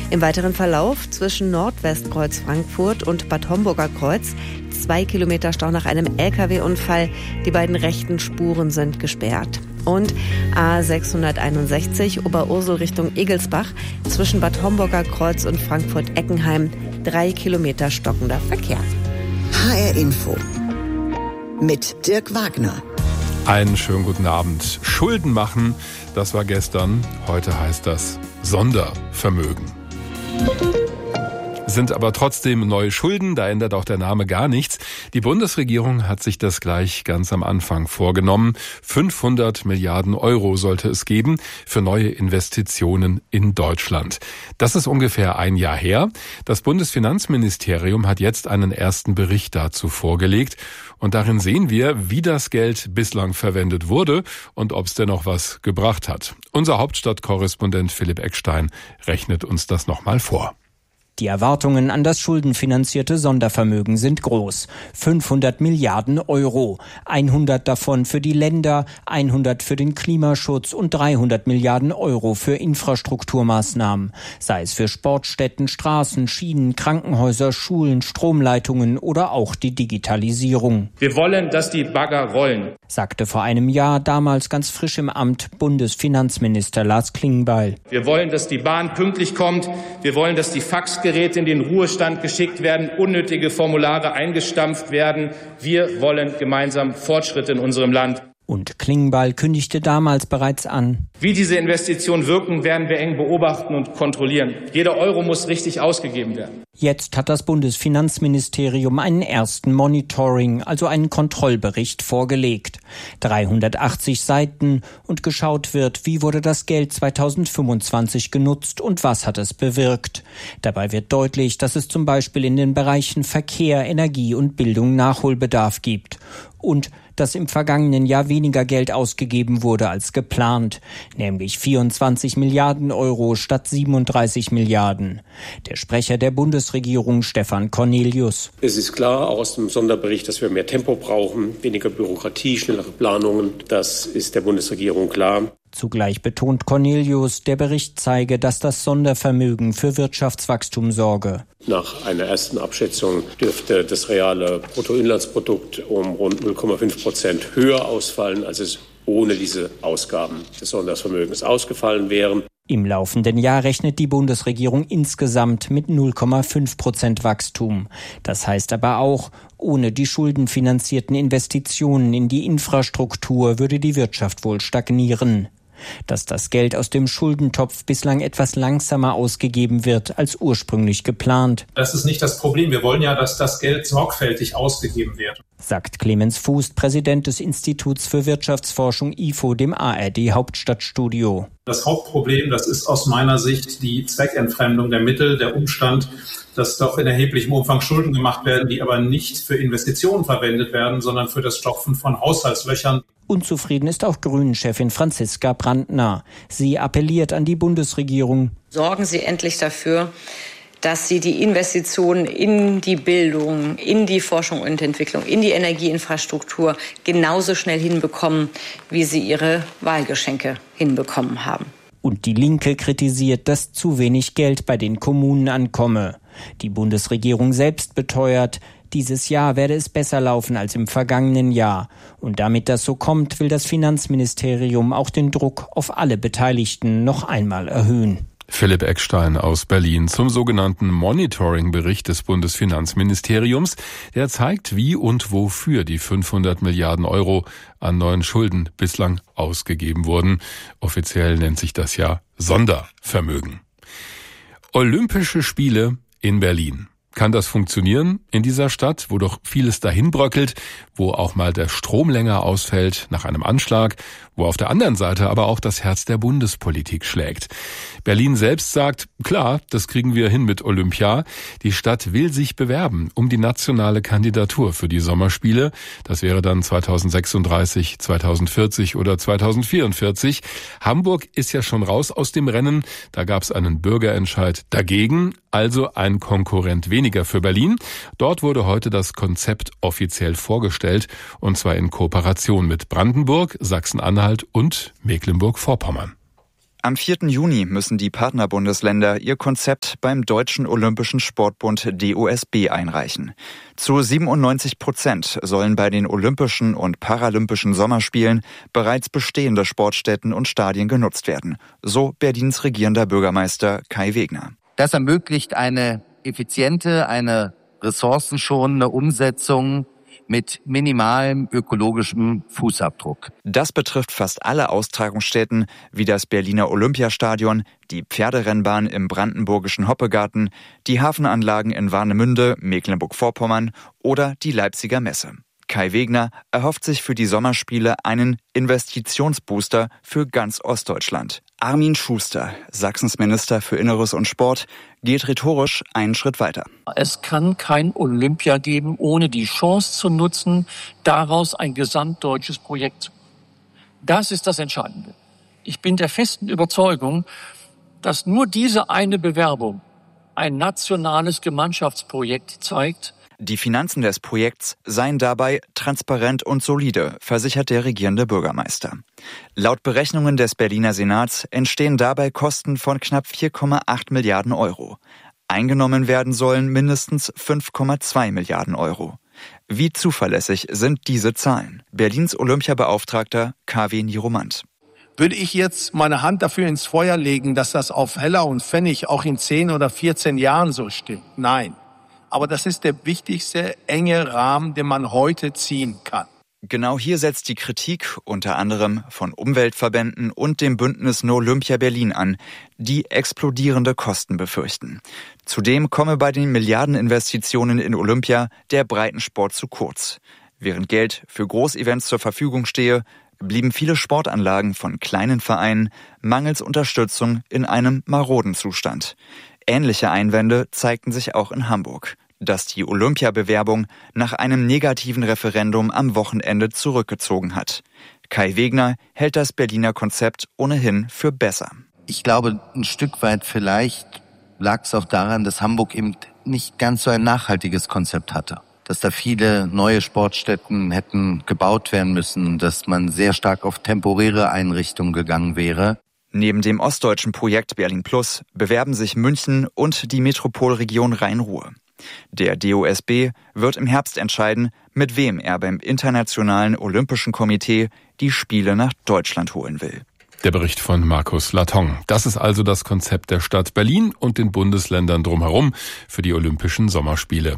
Im weiteren Verlauf zwischen Nordwestkreuz Frankfurt und Bad Homburger Kreuz 2 Kilometer Stau nach einem LKW-Unfall. Die beiden rechten Spuren sind gesperrt. Und A661 Oberursel Richtung Egelsbach zwischen Bad Homburger Kreuz und Frankfurt-Eckenheim 3 Kilometer stockender Verkehr. HR Info mit Dirk Wagner. Einen schönen guten Abend. Schulden machen, das war gestern. Heute heißt das Sondervermögen. Sind aber trotzdem neue Schulden, da ändert auch der Name gar nichts. Die Bundesregierung hat sich das gleich ganz am Anfang vorgenommen. 500 Milliarden Euro sollte es geben für neue Investitionen in Deutschland. Das ist ungefähr ein Jahr her. Das Bundesfinanzministerium hat jetzt einen ersten Bericht dazu vorgelegt. Und darin sehen wir, wie das Geld bislang verwendet wurde und ob es denn noch was gebracht hat. Unser Hauptstadtkorrespondent Philipp Eckstein rechnet uns das nochmal vor. Die Erwartungen an das schuldenfinanzierte Sondervermögen sind groß. 500 Milliarden Euro. 100 davon für die Länder, 100 für den Klimaschutz und 300 Milliarden Euro für Infrastrukturmaßnahmen. Sei es für Sportstätten, Straßen, Schienen, Krankenhäuser, Schulen, Stromleitungen oder auch die Digitalisierung. Wir wollen, dass die Bagger rollen, sagte vor einem Jahr, damals ganz frisch im Amt, Bundesfinanzminister Lars Klingbeil. Wir wollen, dass die Bahn pünktlich kommt. Wir wollen, dass die Faxgeräte in den Ruhestand geschickt werden, unnötige Formulare eingestampft werden. Wir wollen gemeinsam Fortschritte in unserem Land. Und Klingbeil kündigte damals bereits an: Wie diese Investitionen wirken, werden wir eng beobachten und kontrollieren. Jeder Euro muss richtig ausgegeben werden. Jetzt hat das Bundesfinanzministerium einen ersten Monitoring, also einen Kontrollbericht vorgelegt. 380 Seiten und geschaut wird, wie wurde das Geld 2025 genutzt und was hat es bewirkt. Dabei wird deutlich, dass es zum Beispiel in den Bereichen Verkehr, Energie und Bildung Nachholbedarf gibt. Und dass im vergangenen Jahr weniger Geld ausgegeben wurde als geplant, nämlich 24 Milliarden Euro statt 37 Milliarden. Der Sprecher der Bundesregierung, Stefan Cornelius: Es ist klar, auch aus dem Sonderbericht, dass wir mehr Tempo brauchen, weniger Bürokratie, schnellere Planungen. Das ist der Bundesregierung klar. Zugleich betont Cornelius, der Bericht zeige, dass das Sondervermögen für Wirtschaftswachstum sorge. Nach einer ersten Abschätzung dürfte das reale Bruttoinlandsprodukt um rund 0,5% höher ausfallen, als es ohne diese Ausgaben des Sondervermögens ausgefallen wären. Im laufenden Jahr rechnet die Bundesregierung insgesamt mit 0,5% Wachstum. Das heißt aber auch, ohne die schuldenfinanzierten Investitionen in die Infrastruktur würde die Wirtschaft wohl stagnieren. Dass das Geld aus dem Schuldentopf bislang etwas langsamer ausgegeben wird als ursprünglich geplant. Das ist nicht das Problem. Wir wollen ja, dass das Geld sorgfältig ausgegeben wird, sagt Clemens Fuß, Präsident des Instituts für Wirtschaftsforschung IFO, dem ARD Hauptstadtstudio. Das Hauptproblem, das ist aus meiner Sicht die Zweckentfremdung der Mittel, der Umstand, dass doch in erheblichem Umfang Schulden gemacht werden, die aber nicht für Investitionen verwendet werden, sondern für das Stopfen von Haushaltslöchern. Unzufrieden ist auch Grünen-Chefin Franziska Brandner. Sie appelliert an die Bundesregierung: Sorgen Sie endlich dafür, dass Sie die Investitionen in die Bildung, in die Forschung und Entwicklung, in die Energieinfrastruktur genauso schnell hinbekommen, wie Sie Ihre Wahlgeschenke hinbekommen haben. Und die Linke kritisiert, dass zu wenig Geld bei den Kommunen ankomme. Die Bundesregierung selbst beteuert, dieses Jahr werde es besser laufen als im vergangenen Jahr. Und damit das so kommt, will das Finanzministerium auch den Druck auf alle Beteiligten noch einmal erhöhen. Philipp Eckstein aus Berlin zum sogenannten Monitoring-Bericht des Bundesfinanzministeriums. Der zeigt, wie und wofür die 500 Milliarden Euro an neuen Schulden bislang ausgegeben wurden. Offiziell nennt sich das ja Sondervermögen. Olympische Spiele in Berlin. Kann das funktionieren in dieser Stadt, wo doch vieles dahin bröckelt, wo auch mal der Strom länger ausfällt nach einem Anschlag, wo auf der anderen Seite aber auch das Herz der Bundespolitik schlägt? Berlin selbst sagt, klar, das kriegen wir hin mit Olympia. Die Stadt will sich bewerben um die nationale Kandidatur für die Sommerspiele. Das wäre dann 2036, 2040 oder 2044. Hamburg ist ja schon raus aus dem Rennen. Da gab es einen Bürgerentscheid dagegen, also ein Konkurrent weniger für Berlin. Dort wurde heute das Konzept offiziell vorgestellt, und zwar in Kooperation mit Brandenburg, Sachsen-Anhalt und Mecklenburg-Vorpommern. Am 4. Juni müssen die Partnerbundesländer ihr Konzept beim Deutschen Olympischen Sportbund DOSB einreichen. Zu 97% sollen bei den Olympischen und Paralympischen Sommerspielen bereits bestehende Sportstätten und Stadien genutzt werden, so Berlins regierender Bürgermeister Kai Wegner. Das ermöglicht eine effiziente, eine ressourcenschonende Umsetzung mit minimalem ökologischem Fußabdruck. Das betrifft fast alle Austragungsstätten, wie das Berliner Olympiastadion, die Pferderennbahn im brandenburgischen Hoppegarten, die Hafenanlagen in Warnemünde, Mecklenburg-Vorpommern oder die Leipziger Messe. Kai Wegner erhofft sich für die Sommerspiele einen Investitionsbooster für ganz Ostdeutschland. Armin Schuster, Sachsens Minister für Inneres und Sport, geht rhetorisch einen Schritt weiter. Es kann kein Olympia geben, ohne die Chance zu nutzen, daraus ein gesamtdeutsches Projekt zu machen. Das ist das Entscheidende. Ich bin der festen Überzeugung, dass nur diese eine Bewerbung ein nationales Gemeinschaftsprojekt zeigt. Die Finanzen des Projekts seien dabei transparent und solide, versichert der regierende Bürgermeister. Laut Berechnungen des Berliner Senats entstehen dabei Kosten von knapp 4,8 Milliarden Euro. Eingenommen werden sollen mindestens 5,2 Milliarden Euro. Wie zuverlässig sind diese Zahlen? Berlins Olympiabeauftragter KW Niromant. Würde ich jetzt meine Hand dafür ins Feuer legen, dass das auf Heller und Pfennig auch in 10 oder 14 Jahren so stimmt? Nein. Aber das ist der wichtigste enge Rahmen, den man heute ziehen kann. Genau hier setzt die Kritik unter anderem von Umweltverbänden und dem Bündnis No Olympia Berlin an, die explodierende Kosten befürchten. Zudem komme bei den Milliardeninvestitionen in Olympia der Breitensport zu kurz. Während Geld für Großevents zur Verfügung stehe, blieben viele Sportanlagen von kleinen Vereinen mangels Unterstützung in einem maroden Zustand. Ähnliche Einwände zeigten sich auch in Hamburg, das die Olympiabewerbung nach einem negativen Referendum am Wochenende zurückgezogen hat. Kai Wegner hält das Berliner Konzept ohnehin für besser. Ich glaube, ein Stück weit vielleicht lag es auch daran, dass Hamburg eben nicht ganz so ein nachhaltiges Konzept hatte. Dass da viele neue Sportstätten hätten gebaut werden müssen, dass man sehr stark auf temporäre Einrichtungen gegangen wäre. Neben dem ostdeutschen Projekt Berlin Plus bewerben sich München und die Metropolregion Rhein-Ruhr. Der DOSB wird im Herbst entscheiden, mit wem er beim Internationalen Olympischen Komitee die Spiele nach Deutschland holen will. Der Bericht von Markus Latong. Das ist also das Konzept der Stadt Berlin und den Bundesländern drumherum für die Olympischen Sommerspiele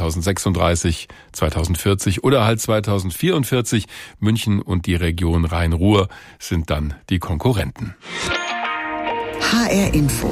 2036, 2040 oder halt 2044. München und die Region Rhein-Ruhr sind dann die Konkurrenten. HR Info.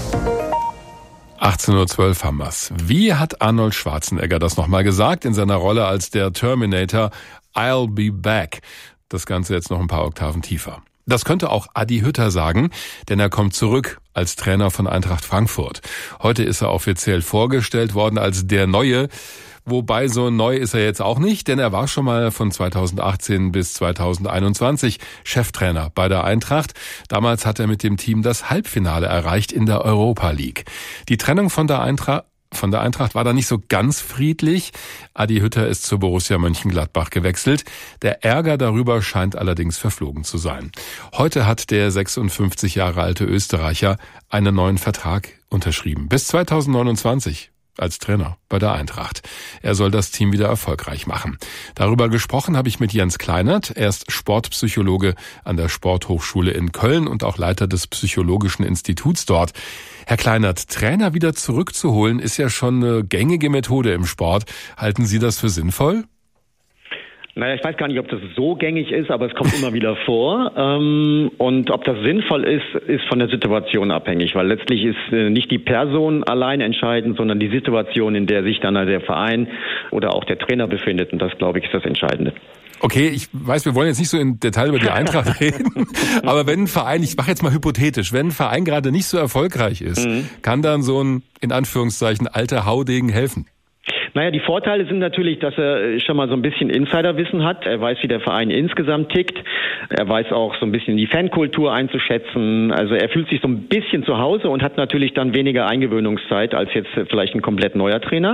18:12 Uhr haben wir's. Wie hat Arnold Schwarzenegger das nochmal gesagt in seiner Rolle als der Terminator? I'll be back. Das Ganze jetzt noch ein paar Oktaven tiefer. Das könnte auch Adi Hütter sagen, denn er kommt zurück als Trainer von Eintracht Frankfurt. Heute ist er offiziell vorgestellt worden als der Neue. Wobei so neu ist er jetzt auch nicht, denn er war schon mal von 2018 bis 2021 Cheftrainer bei der Eintracht. Damals hat er mit dem Team das Halbfinale erreicht in der Europa League. Die Trennung von der Eintracht war da nicht so ganz friedlich. Adi Hütter ist zu Borussia Mönchengladbach gewechselt. Der Ärger darüber scheint allerdings verflogen zu sein. Heute hat der 56 Jahre alte Österreicher einen neuen Vertrag unterschrieben. Bis 2029. Als Trainer bei der Eintracht. Er soll das Team wieder erfolgreich machen. Darüber gesprochen habe ich mit Jens Kleinert. Er ist Sportpsychologe an der Sporthochschule in Köln und auch Leiter des Psychologischen Instituts dort. Herr Kleinert, Trainer wieder zurückzuholen, ist ja schon eine gängige Methode im Sport. Halten Sie das für sinnvoll? Naja, ich weiß gar nicht, ob das so gängig ist, aber es kommt immer wieder vor. Und ob das sinnvoll ist von der Situation abhängig, weil letztlich ist nicht die Person allein entscheidend, sondern die Situation, in der sich dann der Verein oder auch der Trainer befindet. Und das, glaube ich, ist das Entscheidende. Okay, ich weiß, wir wollen jetzt nicht so im Detail über die Eintracht reden, aber wenn ein Verein, ich mache jetzt mal hypothetisch, wenn ein Verein gerade nicht so erfolgreich ist, kann dann so ein, in Anführungszeichen, alter Haudegen helfen? Naja, die Vorteile sind natürlich, dass er schon mal so ein bisschen Insiderwissen hat. Er weiß, wie der Verein insgesamt tickt. Er weiß auch so ein bisschen die Fankultur einzuschätzen. Also er fühlt sich so ein bisschen zu Hause und hat natürlich dann weniger Eingewöhnungszeit als jetzt vielleicht ein komplett neuer Trainer.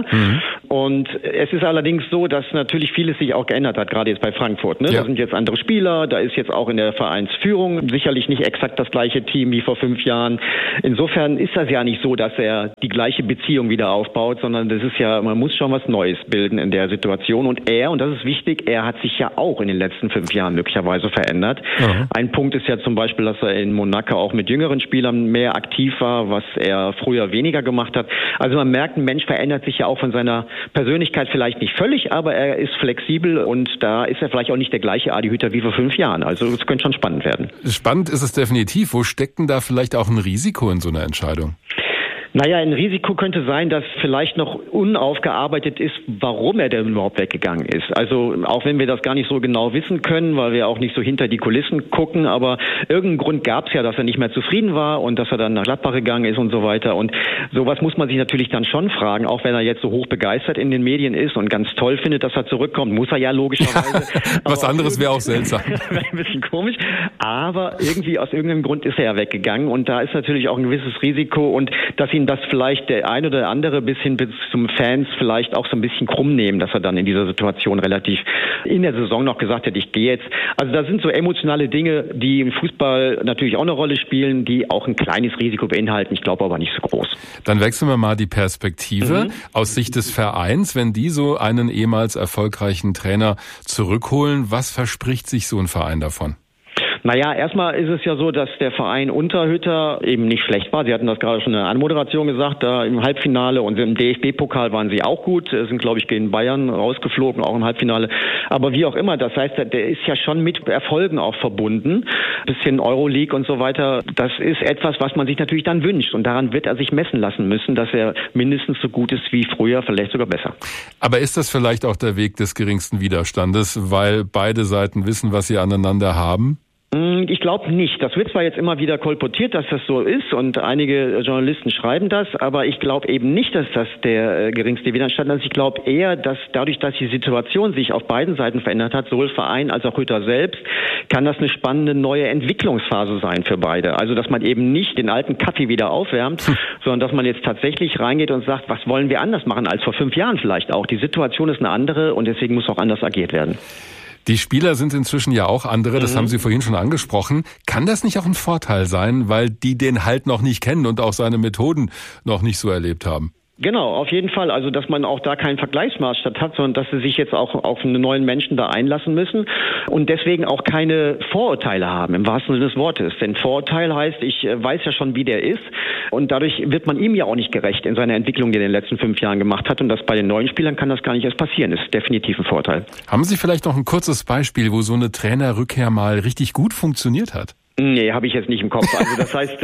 Und es ist allerdings so, dass natürlich vieles sich auch geändert hat, gerade jetzt bei Frankfurt. Ne? Ja. Da sind jetzt andere Spieler, da ist jetzt auch in der Vereinsführung sicherlich nicht exakt das gleiche Team wie vor 5 Jahren. Insofern ist das ja nicht so, dass er die gleiche Beziehung wieder aufbaut, sondern das ist ja, man muss schon was Neues bilden in der Situation. Und das ist wichtig, er hat sich ja auch in den letzten 5 Jahren möglicherweise verändert. Mhm. Ein Punkt ist ja zum Beispiel, dass er in Monaco auch mit jüngeren Spielern mehr aktiv war, was er früher weniger gemacht hat. Also man merkt, ein Mensch verändert sich ja auch von seiner Persönlichkeit vielleicht nicht völlig, aber er ist flexibel und da ist er vielleicht auch nicht der gleiche Adi Hütter wie vor 5 Jahren. Also es könnte schon spannend werden. Spannend ist es definitiv. Wo steckt denn da vielleicht auch ein Risiko in so einer Entscheidung? Naja, ein Risiko könnte sein, dass vielleicht noch unaufgearbeitet ist, warum er denn überhaupt weggegangen ist. Also auch wenn wir das gar nicht so genau wissen können, weil wir auch nicht so hinter die Kulissen gucken, aber irgendeinen Grund gab es ja, dass er nicht mehr zufrieden war und dass er dann nach Gladbach gegangen ist und so weiter. Und sowas muss man sich natürlich dann schon fragen, auch wenn er jetzt so hoch begeistert in den Medien ist und ganz toll findet, dass er zurückkommt, muss er ja logischerweise. Was anderes wäre auch seltsam. Wäre ein bisschen komisch, aber irgendwie aus irgendeinem Grund ist er ja weggegangen und da ist natürlich auch ein gewisses Risiko und dass ihn das vielleicht der ein oder andere bis hin zum Fans vielleicht auch so ein bisschen krumm nehmen, dass er dann in dieser Situation relativ in der Saison noch gesagt hat, ich gehe jetzt. Also da sind so emotionale Dinge, die im Fußball natürlich auch eine Rolle spielen, die auch ein kleines Risiko beinhalten. Ich glaube aber nicht so groß. Dann wechseln wir mal die Perspektive aus Sicht des Vereins. Wenn die so einen ehemals erfolgreichen Trainer zurückholen, was verspricht sich so ein Verein davon? Naja, erstmal ist es ja so, dass der Verein unter Hütter eben nicht schlecht war. Sie hatten das gerade schon in der Anmoderation gesagt, da im Halbfinale und im DFB-Pokal waren sie auch gut, sind, glaube ich, gegen Bayern rausgeflogen, auch im Halbfinale. Aber wie auch immer, das heißt, der ist ja schon mit Erfolgen auch verbunden. Bisschen Euroleague und so weiter. Das ist etwas, was man sich natürlich dann wünscht. Und daran wird er sich messen lassen müssen, dass er mindestens so gut ist wie früher, vielleicht sogar besser. Aber ist das vielleicht auch der Weg des geringsten Widerstandes, weil beide Seiten wissen, was sie aneinander haben? Ich glaube nicht. Das wird zwar jetzt immer wieder kolportiert, dass das so ist und einige Journalisten schreiben das, aber ich glaube eben nicht, dass das der geringste Widerstand ist. Ich glaube eher, dass dadurch, dass die Situation sich auf beiden Seiten verändert hat, sowohl Verein als auch Hütter selbst, kann das eine spannende neue Entwicklungsphase sein für beide. Also, dass man eben nicht den alten Kaffee wieder aufwärmt, sondern dass man jetzt tatsächlich reingeht und sagt, was wollen wir anders machen als vor 5 Jahren vielleicht auch. Die Situation ist eine andere und deswegen muss auch anders agiert werden. Die Spieler sind inzwischen ja auch andere, das haben Sie vorhin schon angesprochen. Kann das nicht auch ein Vorteil sein, weil die den halt noch nicht kennen und auch seine Methoden noch nicht so erlebt haben? Genau, auf jeden Fall. Also, dass man auch da keinen Vergleichsmaßstab hat, sondern dass sie sich jetzt auch auf einen neuen Menschen da einlassen müssen und deswegen auch keine Vorurteile haben, im wahrsten Sinne des Wortes. Denn Vorurteil heißt, ich weiß ja schon, wie der ist und dadurch wird man ihm ja auch nicht gerecht in seiner Entwicklung, die er in den letzten 5 Jahren gemacht hat und das bei den neuen Spielern kann das gar nicht erst passieren. Das ist definitiv ein Vorteil. Haben Sie vielleicht noch ein kurzes Beispiel, wo so eine Trainerrückkehr mal richtig gut funktioniert hat? Nee, habe ich jetzt nicht im Kopf. Also das heißt,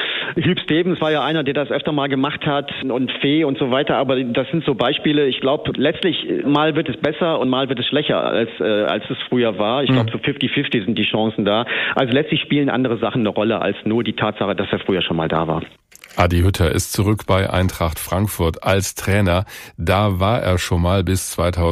Hüb Stevens war ja einer, der das öfter mal gemacht hat und Fee und so weiter. Aber das sind so Beispiele. Ich glaube, letztlich mal wird es besser und mal wird es schlechter, als es früher war. Ich glaube, so 50-50 sind die Chancen da. Also letztlich spielen andere Sachen eine Rolle als nur die Tatsache, dass er früher schon mal da war. Adi Hütter ist zurück bei Eintracht Frankfurt als Trainer. Da war er schon mal bis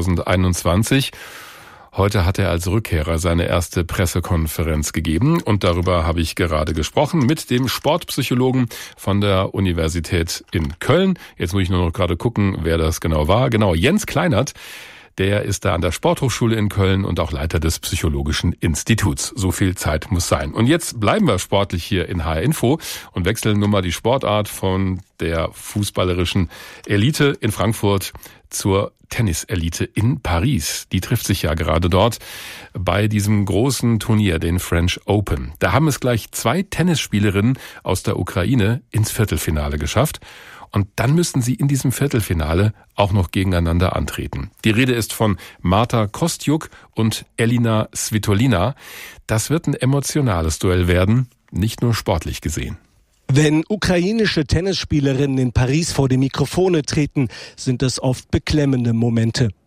2021. Heute hat er als Rückkehrer seine erste Pressekonferenz gegeben und darüber habe ich gerade gesprochen mit dem Sportpsychologen von der Universität in Köln. Jetzt muss ich nur noch gerade gucken, wer das genau war. Genau, Jens Kleinert. Der ist da an der Sporthochschule in Köln und auch Leiter des Psychologischen Instituts. So viel Zeit muss sein. Und jetzt bleiben wir sportlich hier in HR Info und wechseln nun mal die Sportart von der fußballerischen Elite in Frankfurt zur Tenniselite in Paris. Die trifft sich ja gerade dort bei diesem großen Turnier, den French Open. Da haben es gleich 2 Tennisspielerinnen aus der Ukraine ins Viertelfinale geschafft. Und dann müssten sie in diesem Viertelfinale auch noch gegeneinander antreten. Die Rede ist von Marta Kostyuk und Elina Svitolina. Das wird ein emotionales Duell werden, nicht nur sportlich gesehen. Wenn ukrainische Tennisspielerinnen in Paris vor die Mikrofone treten, sind es oft beklemmende Momente.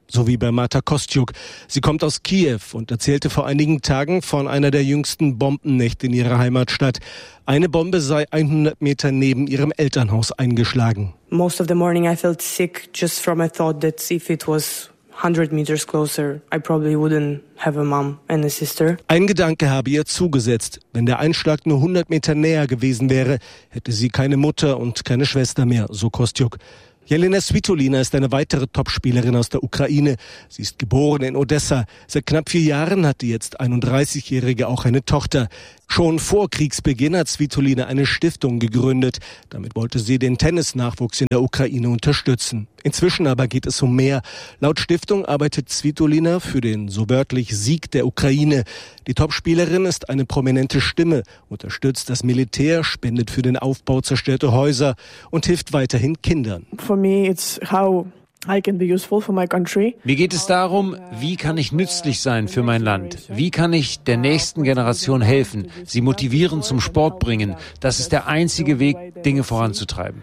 So wie bei Marta Kostyuk. Sie kommt aus Kiew und erzählte vor einigen Tagen von einer der jüngsten Bombennächte in ihrer Heimatstadt. Eine Bombe sei 100 Meter neben ihrem Elternhaus eingeschlagen. Most of the morning I felt sick just from a thought that if it was 100 meters closer, I probably wouldn't have a mom and a sister. Ein Gedanke habe ihr zugesetzt. Wenn der Einschlag nur 100 Meter näher gewesen wäre, hätte sie keine Mutter und keine Schwester mehr, so Kostyuk. Jelena Svitolina ist eine weitere Topspielerin aus der Ukraine. Sie ist geboren in Odessa. Seit knapp 4 Jahren hat die jetzt 31-Jährige auch eine Tochter. Schon vor Kriegsbeginn hat Svitolina eine Stiftung gegründet. Damit wollte sie den Tennisnachwuchs in der Ukraine unterstützen. Inzwischen aber geht es um mehr. Laut Stiftung arbeitet Svitolina für den so wörtlich Sieg der Ukraine. Die Topspielerin ist eine prominente Stimme, unterstützt das Militär, spendet für den Aufbau zerstörter Häuser und hilft weiterhin Kindern. For me it's how I can be useful for my country. Mir geht es darum, wie kann ich nützlich sein für mein Land? Wie kann ich der nächsten Generation helfen, sie motivieren, zum Sport bringen? Das ist der einzige Weg, Dinge voranzutreiben.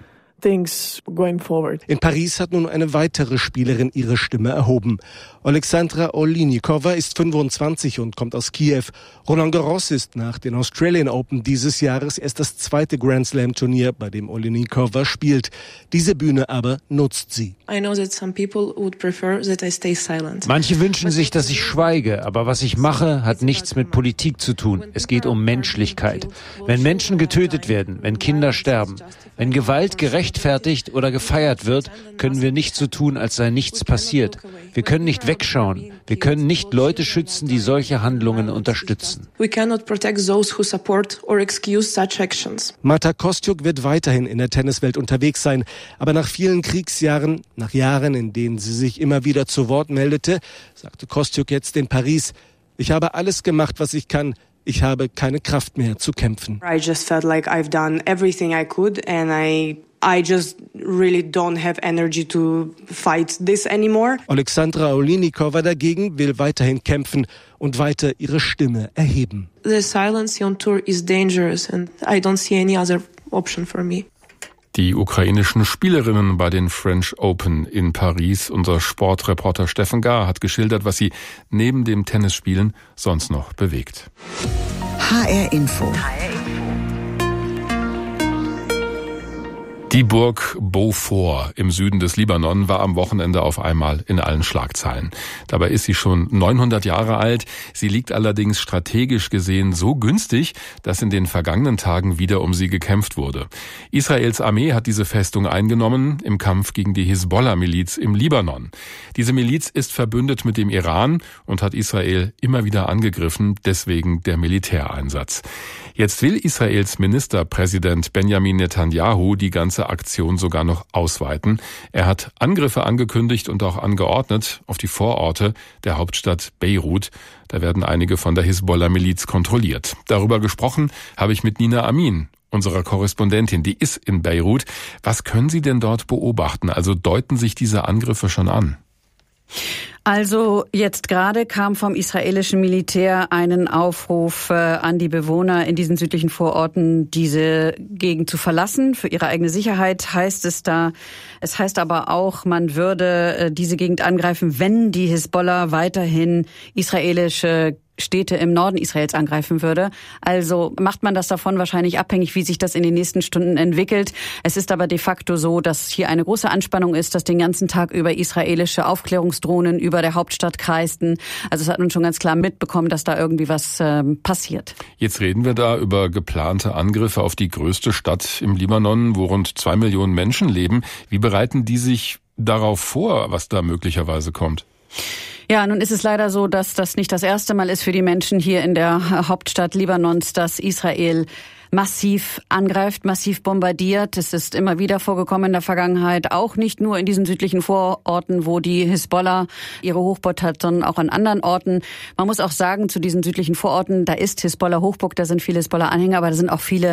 In Paris hat nun eine weitere Spielerin ihre Stimme erhoben. Alexandra Oleinikova ist 25 und kommt aus Kiew. Roland Garros ist nach den Australian Open dieses Jahres erst das zweite Grand Slam Turnier, bei dem Oleinikova spielt. Diese Bühne aber nutzt sie. Manche wünschen sich, dass ich schweige, aber was ich mache, hat nichts mit Politik zu tun. Es geht um Menschlichkeit. Wenn Menschen getötet werden, wenn Kinder sterben, wenn Gewalt gerechtfertigt oder gefeiert wird, können wir nicht so tun, als sei nichts passiert. Wir können nicht wegschauen. Wir können nicht Leute schützen, die solche Handlungen unterstützen. Marta Kostyuk wird weiterhin in der Tenniswelt unterwegs sein. Aber nach vielen Kriegsjahren, nach Jahren, in denen sie sich immer wieder zu Wort meldete, sagte Kostyuk jetzt in Paris: Ich habe alles gemacht, was ich kann. Ich habe keine Kraft mehr zu kämpfen. I just felt like I've done everything I could and I just really don't have energy to fight this anymore. Alexandra Oleinikova dagegen will weiterhin kämpfen und weiter ihre Stimme erheben. The silence on tour is dangerous and I don't see any other option for me. Die ukrainischen Spielerinnen bei den French Open in Paris. Unser Sportreporter Steffen Gahr hat geschildert, was sie neben dem Tennisspielen sonst noch bewegt. HR Info. Die Burg Beaufort im Süden des Libanon war am Wochenende auf einmal in allen Schlagzeilen. Dabei ist sie schon 900 Jahre alt. Sie liegt allerdings strategisch gesehen so günstig, dass in den vergangenen Tagen wieder um sie gekämpft wurde. Israels Armee hat diese Festung eingenommen im Kampf gegen die Hisbollah-Miliz im Libanon. Diese Miliz ist verbündet mit dem Iran und hat Israel immer wieder angegriffen, deswegen der Militäreinsatz. Jetzt will Israels Ministerpräsident Benjamin Netanyahu die ganze Aktion sogar noch ausweiten. Er hat Angriffe angekündigt und auch angeordnet auf die Vororte der Hauptstadt Beirut. Da werden einige von der Hisbollah-Miliz kontrolliert. Darüber gesprochen habe ich mit Nina Amin, unserer Korrespondentin. Die ist in Beirut. Was können Sie denn dort beobachten? Also deuten sich diese Angriffe schon an? Also jetzt gerade kam vom israelischen Militär einen Aufruf an die Bewohner in diesen südlichen Vororten, diese Gegend zu verlassen. Für ihre eigene Sicherheit heißt es da. Es heißt aber auch, man würde diese Gegend angreifen, wenn die Hisbollah weiterhin israelische Städte im Norden Israels angreifen würde. Also macht man das davon wahrscheinlich abhängig, wie sich das in den nächsten Stunden entwickelt. Es ist aber de facto so, dass hier eine große Anspannung ist, dass den ganzen Tag über israelische Aufklärungsdrohnen über der Hauptstadt kreisten. Also es hat man schon ganz klar mitbekommen, dass da irgendwie was passiert. Jetzt reden wir da über geplante Angriffe auf die größte Stadt im Libanon, wo rund 2 Millionen Menschen leben. Wie bereiten die sich darauf vor, was da möglicherweise kommt? Ja, nun ist es leider so, dass das nicht das erste Mal ist für die Menschen hier in der Hauptstadt Libanons, dass Israel massiv angreift, massiv bombardiert. Es ist immer wieder vorgekommen in der Vergangenheit, auch nicht nur in diesen südlichen Vororten, wo die Hisbollah ihre Hochburg hat, sondern auch an anderen Orten. Man muss auch sagen, zu diesen südlichen Vororten, da ist Hisbollah Hochburg, da sind viele Hisbollah-Anhänger, aber da sind auch viele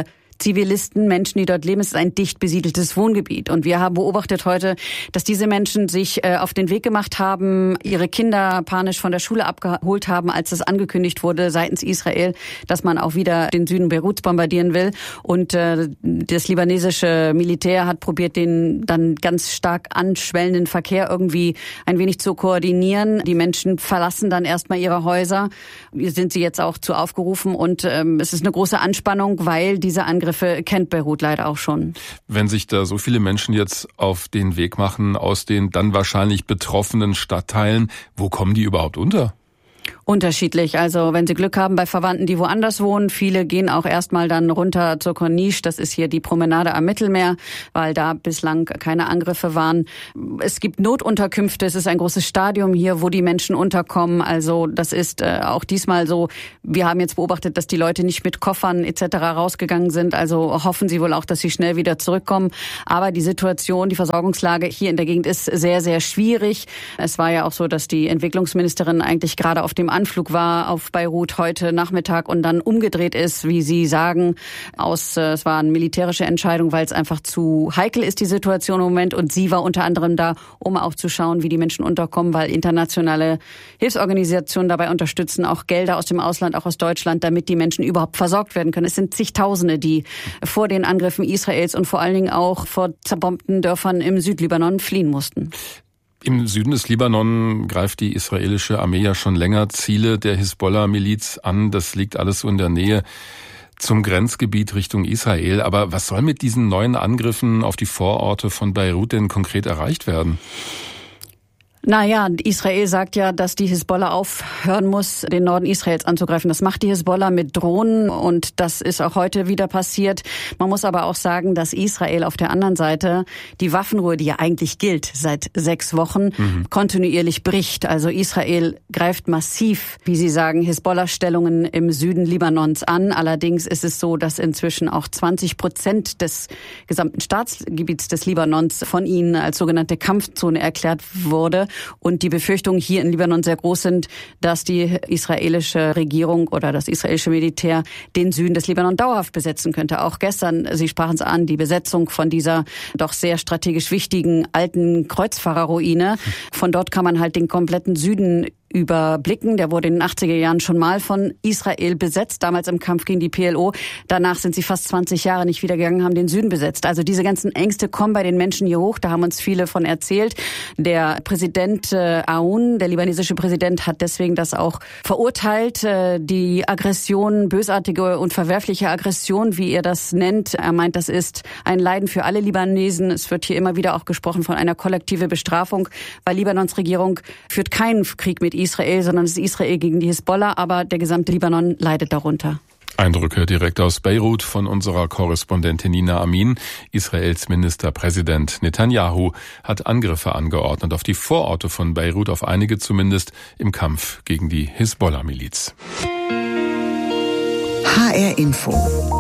Zivilisten, Menschen, die dort leben. Es ist ein dicht besiedeltes Wohngebiet. Und wir haben beobachtet heute, dass diese Menschen sich auf den Weg gemacht haben, ihre Kinder panisch von der Schule abgeholt haben, als es angekündigt wurde seitens Israel, dass man auch wieder den Süden Beiruts bombardieren will. Und das libanesische Militär hat probiert, den dann ganz stark anschwellenden Verkehr irgendwie ein wenig zu koordinieren. Die Menschen verlassen dann erstmal ihre Häuser. Sind sie jetzt auch zu aufgerufen. Und es ist eine große Anspannung, weil diese Angriffe kennt Beirut leider auch schon. Wenn sich da so viele Menschen jetzt auf den Weg machen aus den dann wahrscheinlich betroffenen Stadtteilen, wo kommen die überhaupt unter? Unterschiedlich. Also wenn Sie Glück haben bei Verwandten, die woanders wohnen. Viele gehen auch erstmal dann runter zur Corniche. Das ist hier die Promenade am Mittelmeer, weil da bislang keine Angriffe waren. Es gibt Notunterkünfte. Es ist ein großes Stadion hier, wo die Menschen unterkommen. Also das ist auch diesmal so. Wir haben jetzt beobachtet, dass die Leute nicht mit Koffern etc. rausgegangen sind. Also hoffen sie wohl auch, dass sie schnell wieder zurückkommen. Aber die Situation, die Versorgungslage hier in der Gegend ist sehr, sehr schwierig. Es war ja auch so, dass die Entwicklungsministerin eigentlich gerade auf dem Anflug war auf Beirut heute Nachmittag und dann umgedreht ist, wie Sie sagen, es war eine militärische Entscheidung, weil es einfach zu heikel ist, die Situation im Moment. Und sie war unter anderem da, um auch zu schauen, wie die Menschen unterkommen, weil internationale Hilfsorganisationen dabei unterstützen, auch Gelder aus dem Ausland, auch aus Deutschland, damit die Menschen überhaupt versorgt werden können. Es sind zigtausende, die vor den Angriffen Israels und vor allen Dingen auch vor zerbombten Dörfern im Südlibanon fliehen mussten. Im Süden des Libanon greift die israelische Armee ja schon länger Ziele der Hisbollah-Miliz an. Das liegt alles so in der Nähe zum Grenzgebiet Richtung Israel. Aber was soll mit diesen neuen Angriffen auf die Vororte von Beirut denn konkret erreicht werden? Naja, Israel sagt ja, dass die Hisbollah aufhören muss, den Norden Israels anzugreifen. Das macht die Hisbollah mit Drohnen und das ist auch heute wieder passiert. Man muss aber auch sagen, dass Israel auf der anderen Seite die Waffenruhe, die ja eigentlich gilt seit 6 Wochen, kontinuierlich bricht. Also Israel greift massiv, wie Sie sagen, Hisbollah-Stellungen im Süden Libanons an. Allerdings ist es so, dass inzwischen auch 20% des gesamten Staatsgebiets des Libanons von ihnen als sogenannte Kampfzone erklärt wurde. Und die Befürchtungen hier in Libanon sehr groß sind, dass die israelische Regierung oder das israelische Militär den Süden des Libanon dauerhaft besetzen könnte. Auch gestern, Sie sprachen es an, die Besetzung von dieser doch sehr strategisch wichtigen alten Kreuzfahrerruine. Von dort kann man halt den kompletten Süden überblicken. Der wurde in den 80er Jahren schon mal von Israel besetzt, damals im Kampf gegen die PLO. Danach sind sie fast 20 Jahre nicht wiedergegangen, haben den Süden besetzt. Also diese ganzen Ängste kommen bei den Menschen hier hoch. Da haben uns viele von erzählt. Der Präsident Aoun, der libanesische Präsident, hat deswegen das auch verurteilt. Die Aggression, bösartige und verwerfliche Aggression, wie er das nennt. Er meint, das ist ein Leiden für alle Libanesen. Es wird hier immer wieder auch gesprochen von einer kollektiven Bestrafung, weil Libanons Regierung führt keinen Krieg mit Israel, sondern es ist Israel gegen die Hisbollah, aber der gesamte Libanon leidet darunter. Eindrücke direkt aus Beirut von unserer Korrespondentin Nina Amin. Israels Ministerpräsident Netanyahu hat Angriffe angeordnet auf die Vororte von Beirut, auf einige zumindest, im Kampf gegen die Hisbollah-Miliz. HR Info.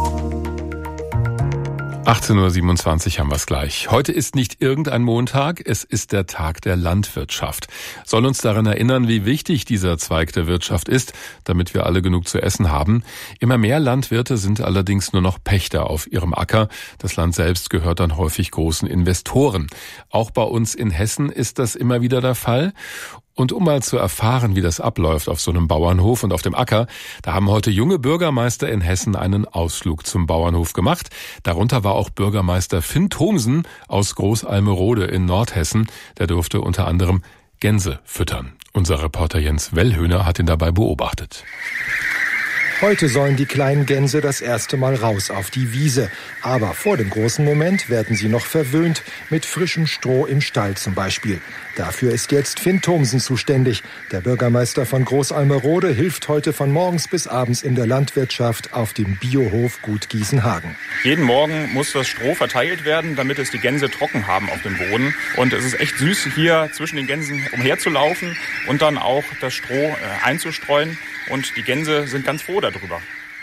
18.27 Uhr haben wir es gleich. Heute ist nicht irgendein Montag, es ist der Tag der Landwirtschaft. Soll uns daran erinnern, wie wichtig dieser Zweig der Wirtschaft ist, damit wir alle genug zu essen haben. Immer mehr Landwirte sind allerdings nur noch Pächter auf ihrem Acker. Das Land selbst gehört dann häufig großen Investoren. Auch bei uns in Hessen ist das immer wieder der Fall. Und um mal zu erfahren, wie das abläuft auf so einem Bauernhof und auf dem Acker, da haben heute junge Bürgermeister in Hessen einen Ausflug zum Bauernhof gemacht. Darunter war auch Bürgermeister Finn Thomsen aus Großalmerode in Nordhessen. Der durfte unter anderem Gänse füttern. Unser Reporter Jens Wellhöhner hat ihn dabei beobachtet. Heute sollen die kleinen Gänse das erste Mal raus auf die Wiese. Aber vor dem großen Moment werden sie noch verwöhnt, mit frischem Stroh im Stall zum Beispiel. Dafür ist jetzt Finn Thomsen zuständig. Der Bürgermeister von Großalmerode hilft heute von morgens bis abends in der Landwirtschaft auf dem Biohof Gut Gießenhagen. Jeden Morgen muss das Stroh verteilt werden, damit es die Gänse trocken haben auf dem Boden. Und es ist echt süß, hier zwischen den Gänsen umherzulaufen und dann auch das Stroh einzustreuen. Und die Gänse sind ganz froh darüber.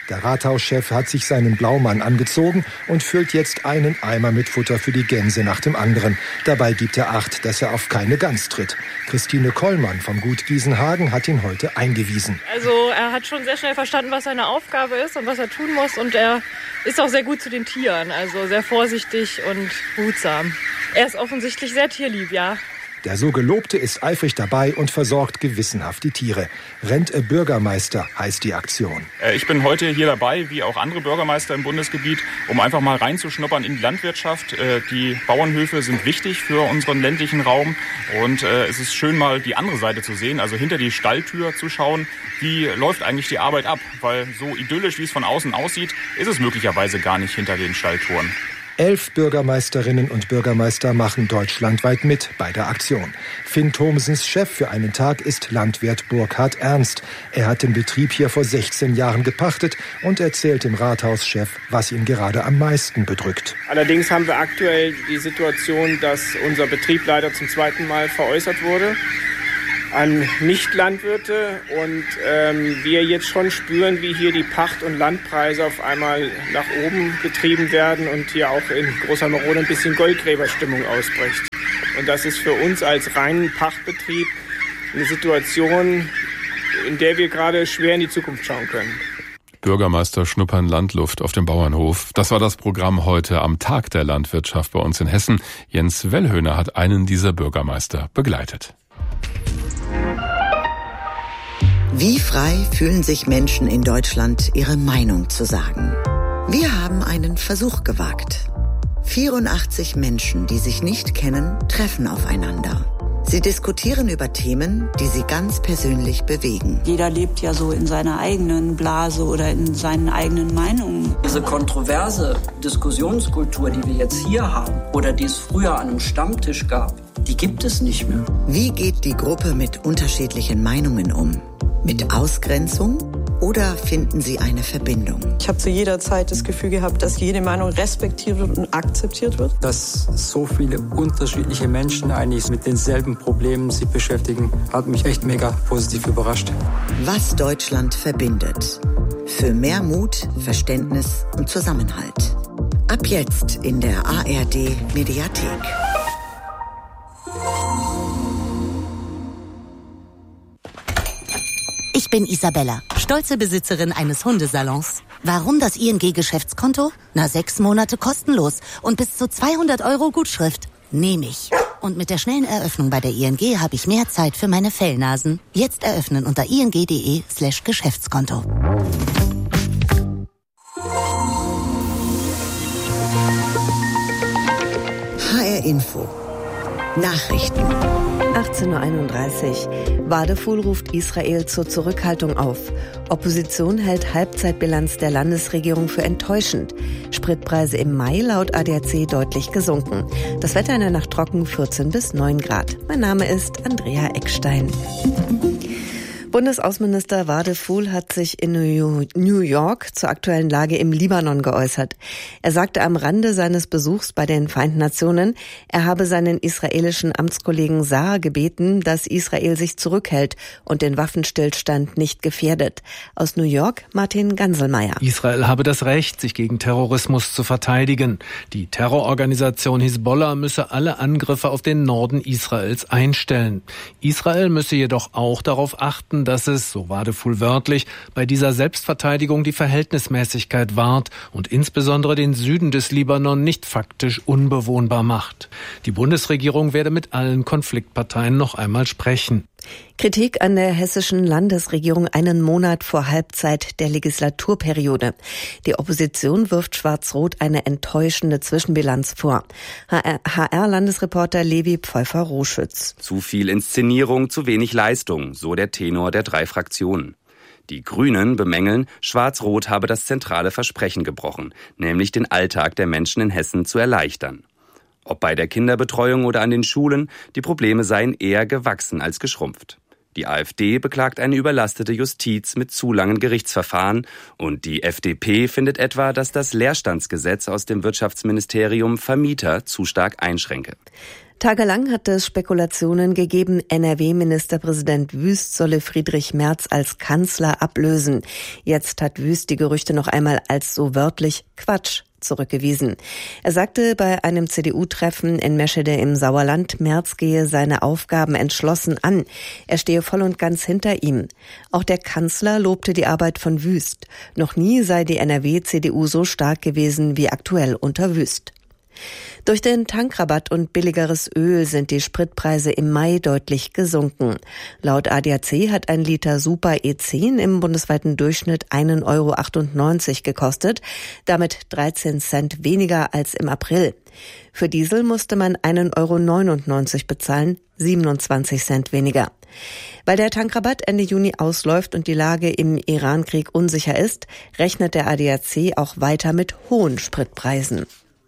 Der Rathauschef hat sich seinen Blaumann angezogen und füllt jetzt einen Eimer mit Futter für die Gänse nach dem anderen. Dabei gibt er Acht, dass er auf keine Gans tritt. Christine Kollmann vom Gut Giesenhagen hat ihn heute eingewiesen. Also er hat schon sehr schnell verstanden, was seine Aufgabe ist und was er tun muss. Und er ist auch sehr gut zu den Tieren, also sehr vorsichtig und behutsam. Er ist offensichtlich sehr tierlieb, ja. Der so Gelobte ist eifrig dabei und versorgt gewissenhaft die Tiere. Rente Bürgermeister heißt die Aktion. Ich bin heute hier dabei, wie auch andere Bürgermeister im Bundesgebiet, um einfach mal reinzuschnuppern in die Landwirtschaft. Die Bauernhöfe sind wichtig für unseren ländlichen Raum und es ist schön, mal die andere Seite zu sehen, also hinter die Stalltür zu schauen, wie läuft eigentlich die Arbeit ab. Weil so idyllisch, wie es von außen aussieht, ist es möglicherweise gar nicht hinter den Stalltoren. 11 Bürgermeisterinnen und Bürgermeister machen deutschlandweit mit bei der Aktion. Finn Thomsens Chef für einen Tag ist Landwirt Burkhard Ernst. Er hat den Betrieb hier vor 16 Jahren gepachtet und erzählt dem Rathauschef, was ihn gerade am meisten bedrückt. Allerdings haben wir aktuell die Situation, dass unser Betrieb leider zum zweiten Mal veräußert wurde an Nicht-Landwirte und wir jetzt schon spüren, wie hier die Pacht- und Landpreise auf einmal nach oben getrieben werden und hier auch in Großhammerode ein bisschen Goldgräberstimmung ausbricht. Und das ist für uns als reinen Pachtbetrieb eine Situation, in der wir gerade schwer in die Zukunft schauen können. Bürgermeister schnuppern Landluft auf dem Bauernhof. Das war das Programm heute am Tag der Landwirtschaft bei uns in Hessen. Jens Wellhöhner hat einen dieser Bürgermeister begleitet. Wie frei fühlen sich Menschen in Deutschland, ihre Meinung zu sagen? Wir haben einen Versuch gewagt. 84 Menschen, die sich nicht kennen, treffen aufeinander. Sie diskutieren über Themen, die sie ganz persönlich bewegen. Jeder lebt ja so in seiner eigenen Blase oder in seinen eigenen Meinungen. Diese kontroverse Diskussionskultur, die wir jetzt hier haben oder die es früher an einem Stammtisch gab, die gibt es nicht mehr. Wie geht die Gruppe mit unterschiedlichen Meinungen um? Mit Ausgrenzung oder finden sie eine Verbindung? Ich habe zu jeder Zeit das Gefühl gehabt, dass jede Meinung respektiert wird und akzeptiert wird. Dass so viele unterschiedliche Menschen eigentlich mit denselben Problemen sich beschäftigen, hat mich echt mega positiv überrascht. Was Deutschland verbindet. Für mehr Mut, Verständnis und Zusammenhalt. Ab jetzt in der ARD Mediathek. Ich bin Isabella, stolze Besitzerin eines Hundesalons. Warum das ING-Geschäftskonto? 6 Monate kostenlos und bis zu 200 € Gutschrift. Nehme ich. Und mit der schnellen Eröffnung bei der ING habe ich mehr Zeit für meine Fellnasen. Jetzt eröffnen unter ing.de/Geschäftskonto. HR Info. Nachrichten. 18.31 Uhr. Wadefuhl ruft Israel zur Zurückhaltung auf. Opposition hält Halbzeitbilanz der Landesregierung für enttäuschend. Spritpreise im Mai laut ADAC deutlich gesunken. Das Wetter in der Nacht trocken, 14 bis 9 Grad. Mein Name ist Andrea Eckstein. Bundesaußenminister Wadefuhl hat sich in New York zur aktuellen Lage im Libanon geäußert. Er sagte am Rande seines Besuchs bei den Vereinten Nationen, er habe seinen israelischen Amtskollegen Saar gebeten, dass Israel sich zurückhält und den Waffenstillstand nicht gefährdet. Aus New York Martin Ganselmeier. Israel habe das Recht, sich gegen Terrorismus zu verteidigen. Die Terrororganisation Hisbollah müsse alle Angriffe auf den Norden Israels einstellen. Israel müsse jedoch auch darauf achten, dass es, so Wadefuhl wörtlich, bei dieser Selbstverteidigung die Verhältnismäßigkeit wahrt und insbesondere den Süden des Libanon nicht faktisch unbewohnbar macht. Die Bundesregierung werde mit allen Konfliktparteien noch einmal sprechen. Kritik an der hessischen Landesregierung einen Monat vor Halbzeit der Legislaturperiode. Die Opposition wirft Schwarz-Rot eine enttäuschende Zwischenbilanz vor. HR-Landesreporter Levi Pfeiffer-Roschütz. Zu viel Inszenierung, zu wenig Leistung, so der Tenor der 3 Fraktionen. Die Grünen bemängeln, Schwarz-Rot habe das zentrale Versprechen gebrochen, nämlich den Alltag der Menschen in Hessen zu erleichtern. Ob bei der Kinderbetreuung oder an den Schulen, die Probleme seien eher gewachsen als geschrumpft. Die AfD beklagt eine überlastete Justiz mit zu langen Gerichtsverfahren und die FDP findet etwa, dass das Leerstandsgesetz aus dem Wirtschaftsministerium Vermieter zu stark einschränke. Tagelang hat es Spekulationen gegeben, NRW-Ministerpräsident Wüst solle Friedrich Merz als Kanzler ablösen. Jetzt hat Wüst die Gerüchte noch einmal als so wörtlich Quatsch zurückgewiesen. Er sagte bei einem CDU-Treffen in Meschede im Sauerland, Merz gehe seine Aufgaben entschlossen an. Er stehe voll und ganz hinter ihm. Auch der Kanzler lobte die Arbeit von Wüst. Noch nie sei die NRW-CDU so stark gewesen wie aktuell unter Wüst. Durch den Tankrabatt und billigeres Öl sind die Spritpreise im Mai deutlich gesunken. Laut ADAC hat ein Liter Super E10 im bundesweiten Durchschnitt 1,98 € gekostet, damit 13 Cent weniger als im April. Für Diesel musste man 1,99 € bezahlen, 27 Cent weniger. Weil der Tankrabatt Ende Juni ausläuft und die Lage im Irankrieg unsicher ist, rechnet der ADAC auch weiter mit hohen Spritpreisen.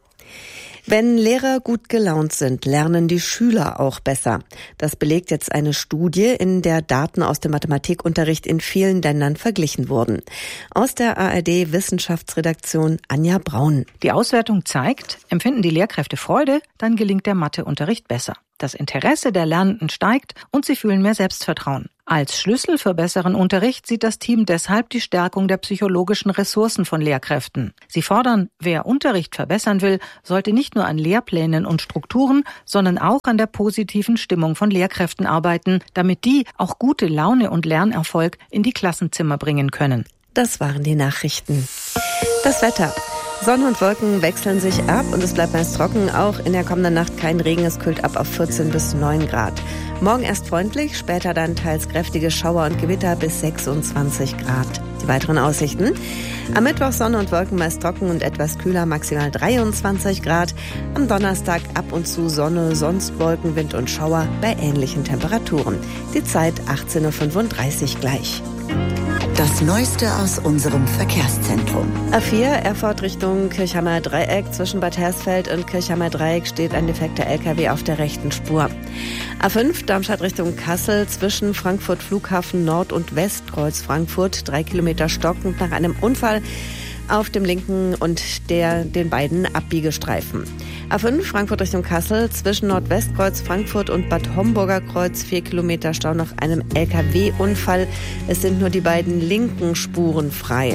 Wenn Lehrer gut gelaunt sind, lernen die Schüler auch besser. Das belegt jetzt eine Studie, in der Daten aus dem Mathematikunterricht in vielen Ländern verglichen wurden. Aus der ARD-Wissenschaftsredaktion Anja Braun. Die Auswertung zeigt, empfinden die Lehrkräfte Freude, dann gelingt der Matheunterricht besser. Das Interesse der Lernenden steigt und sie fühlen mehr Selbstvertrauen. Als Schlüssel für besseren Unterricht sieht das Team deshalb die Stärkung der psychologischen Ressourcen von Lehrkräften. Sie fordern, wer Unterricht verbessern will, sollte nicht nur an Lehrplänen und Strukturen, sondern auch an der positiven Stimmung von Lehrkräften arbeiten, damit die auch gute Laune und Lernerfolg in die Klassenzimmer bringen können. Das waren die Nachrichten. Das Wetter. Sonne und Wolken wechseln sich ab und es bleibt meist trocken. Auch in der kommenden Nacht kein Regen, es kühlt ab auf 14 bis 9 Grad. Morgen erst freundlich, später dann teils kräftige Schauer und Gewitter bis 26 Grad. Die weiteren Aussichten. Am Mittwoch Sonne und Wolken meist trocken und etwas kühler, maximal 23 Grad. Am Donnerstag ab und zu Sonne, sonst Wolken, Wind und Schauer bei ähnlichen Temperaturen. Die Zeit 18:35 Uhr gleich. Das Neueste aus unserem Verkehrszentrum. A4 Erfurt Richtung Kirchheimer Dreieck. Zwischen Bad Hersfeld und Kirchheimer Dreieck steht ein defekter LKW auf der rechten Spur. A5 Darmstadt Richtung Kassel. Zwischen Frankfurt Flughafen Nord und Westkreuz Frankfurt 3 Kilometer stockend nach einem Unfall auf dem linken und den beiden Abbiegestreifen. A5 Frankfurt Richtung Kassel, zwischen Nordwestkreuz Frankfurt und Bad Homburger Kreuz 4 Kilometer Stau nach einem LKW-Unfall. Es sind nur die beiden linken Spuren frei.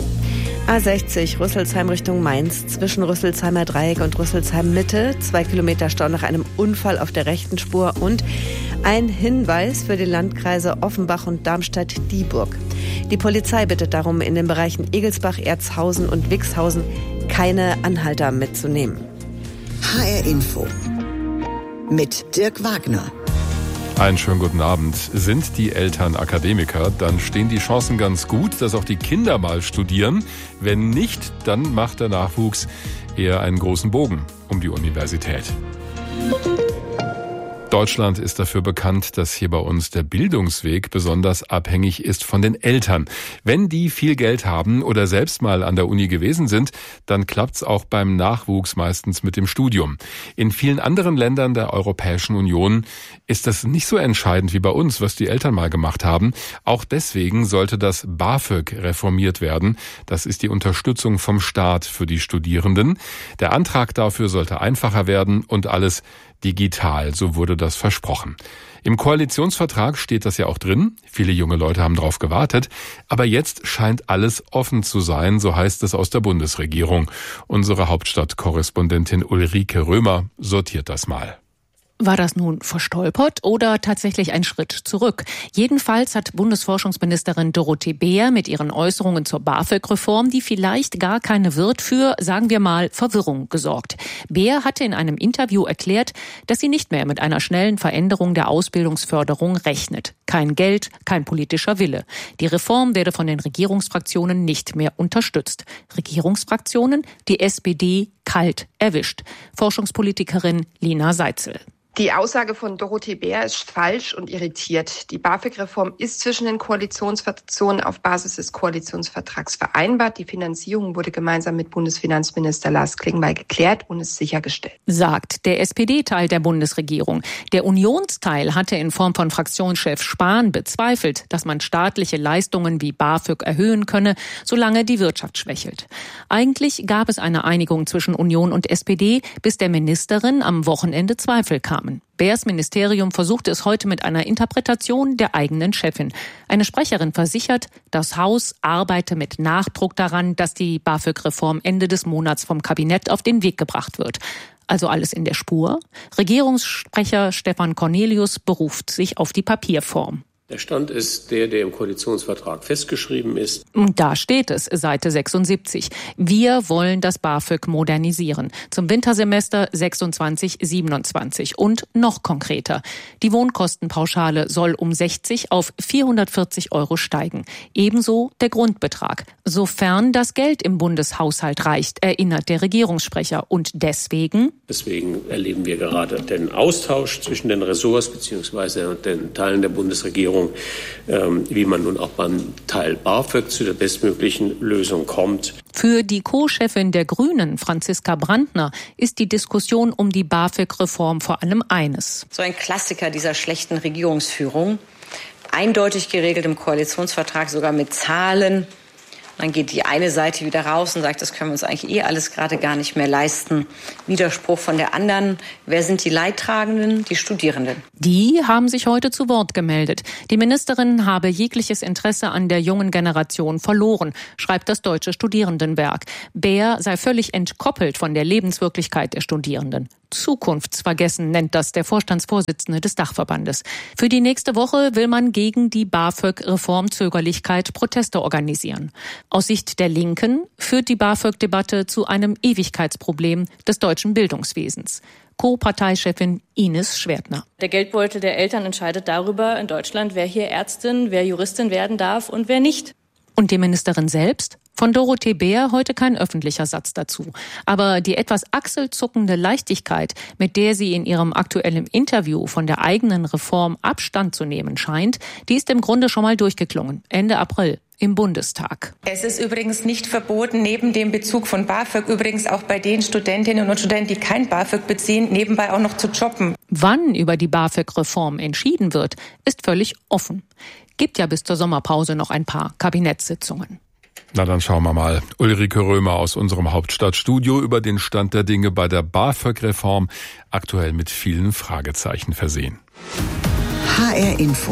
A60 Rüsselsheim Richtung Mainz, zwischen Rüsselsheimer Dreieck und Rüsselsheim Mitte 2 Kilometer Stau nach einem Unfall auf der rechten Spur und ein Hinweis für die Landkreise Offenbach und Darmstadt-Dieburg. Die Polizei bittet darum, in den Bereichen Egelsbach, Erzhausen und Wixhausen keine Anhalter mitzunehmen. HR Info mit Dirk Wagner. Einen schönen guten Abend. Sind die Eltern Akademiker, dann stehen die Chancen ganz gut, dass auch die Kinder mal studieren. Wenn nicht, dann macht der Nachwuchs eher einen großen Bogen um die Universität. Deutschland ist dafür bekannt, dass hier bei uns der Bildungsweg besonders abhängig ist von den Eltern. Wenn die viel Geld haben oder selbst mal an der Uni gewesen sind, dann klappt's auch beim Nachwuchs meistens mit dem Studium. In vielen anderen Ländern der Europäischen Union ist das nicht so entscheidend wie bei uns, was die Eltern mal gemacht haben. Auch deswegen sollte das BAföG reformiert werden. Das ist die Unterstützung vom Staat für die Studierenden. Der Antrag dafür sollte einfacher werden und alles digital, so wurde das versprochen. Im Koalitionsvertrag steht das ja auch drin. Viele junge Leute haben drauf gewartet. Aber jetzt scheint alles offen zu sein, so heißt es aus der Bundesregierung. Unsere Hauptstadtkorrespondentin Ulrike Römer sortiert das mal. War das nun verstolpert oder tatsächlich ein Schritt zurück? Jedenfalls hat Bundesforschungsministerin Dorothee Beer mit ihren Äußerungen zur BAföG-Reform, die vielleicht gar keine wird, für, sagen wir mal, Verwirrung gesorgt. Beer hatte in einem Interview erklärt, dass sie nicht mehr mit einer schnellen Veränderung der Ausbildungsförderung rechnet. Kein Geld, kein politischer Wille. Die Reform werde von den Regierungsfraktionen nicht mehr unterstützt. Regierungsfraktionen, die SPD kalt erwischt. Forschungspolitikerin Lina Seitzel. Die Aussage von Dorothee Beer ist falsch und irritiert. Die BAföG-Reform ist zwischen den Koalitionsfraktionen auf Basis des Koalitionsvertrags vereinbart. Die Finanzierung wurde gemeinsam mit Bundesfinanzminister Lars Klingbeil geklärt und ist sichergestellt. Sagt der SPD-Teil der Bundesregierung. Der Unionsteil hatte in Form von Fraktionschef Spahn bezweifelt, dass man staatliche Leistungen wie BAföG erhöhen könne, solange die Wirtschaft schwächelt. Eigentlich gab es eine Einigung zwischen Union und SPD, bis der Ministerin am Wochenende Zweifel kamen. Beers Ministerium versuchte es heute mit einer Interpretation der eigenen Chefin. Eine Sprecherin versichert, das Haus arbeite mit Nachdruck daran, dass die BAföG-Reform Ende des Monats vom Kabinett auf den Weg gebracht wird. Also alles in der Spur. Regierungssprecher Stefan Cornelius beruft sich auf die Papierform. Der Stand ist der im Koalitionsvertrag festgeschrieben ist. Und da steht es, Seite 76. Wir wollen das BAföG modernisieren. Zum Wintersemester 26/27. Und noch konkreter. Die Wohnkostenpauschale soll um 60 auf 440 € steigen. Ebenso der Grundbetrag. Sofern das Geld im Bundeshaushalt reicht, erinnert der Regierungssprecher. Und deswegen erleben wir gerade den Austausch zwischen den Ressorts bzw. den Teilen der Bundesregierung, wie man nun auch beim Teil BAföG zu der bestmöglichen Lösung kommt. Für die Co-Chefin der Grünen, Franziska Brandner, ist die Diskussion um die BAföG-Reform vor allem eines. So ein Klassiker dieser schlechten Regierungsführung, eindeutig geregelt im Koalitionsvertrag, sogar mit Zahlen. Dann geht die eine Seite wieder raus und sagt, das können wir uns eigentlich alles gerade gar nicht mehr leisten. Widerspruch von der anderen. Wer sind die Leidtragenden? Die Studierenden. Die haben sich heute zu Wort gemeldet. Die Ministerin habe jegliches Interesse an der jungen Generation verloren, schreibt das Deutsche Studierendenwerk. Beer sei völlig entkoppelt von der Lebenswirklichkeit der Studierenden. Zukunftsvergessen nennt das der Vorstandsvorsitzende des Dachverbandes. Für die nächste Woche will man gegen die BAföG-Reformzögerlichkeit Proteste organisieren. Aus Sicht der Linken führt die BAföG-Debatte zu einem Ewigkeitsproblem des deutschen Bildungswesens. Co-Parteichefin Ines Schwertner. Der Geldbeutel der Eltern entscheidet darüber in Deutschland, wer hier Ärztin, wer Juristin werden darf und wer nicht. Und die Ministerin selbst? Von Dorothee Beer heute kein öffentlicher Satz dazu. Aber die etwas achselzuckende Leichtigkeit, mit der sie in ihrem aktuellen Interview von der eigenen Reform Abstand zu nehmen scheint, die ist im Grunde schon mal durchgeklungen. Ende April im Bundestag. Es ist übrigens nicht verboten, neben dem Bezug von BAföG übrigens auch bei den Studentinnen und Studenten, die kein BAföG beziehen, nebenbei auch noch zu jobben. Wann über die BAföG-Reform entschieden wird, ist völlig offen. Gibt ja bis zur Sommerpause noch ein paar Kabinettssitzungen. Na, dann schauen wir mal. Ulrike Römer aus unserem Hauptstadtstudio über den Stand der Dinge bei der BAföG-Reform, aktuell mit vielen Fragezeichen versehen. HR Info.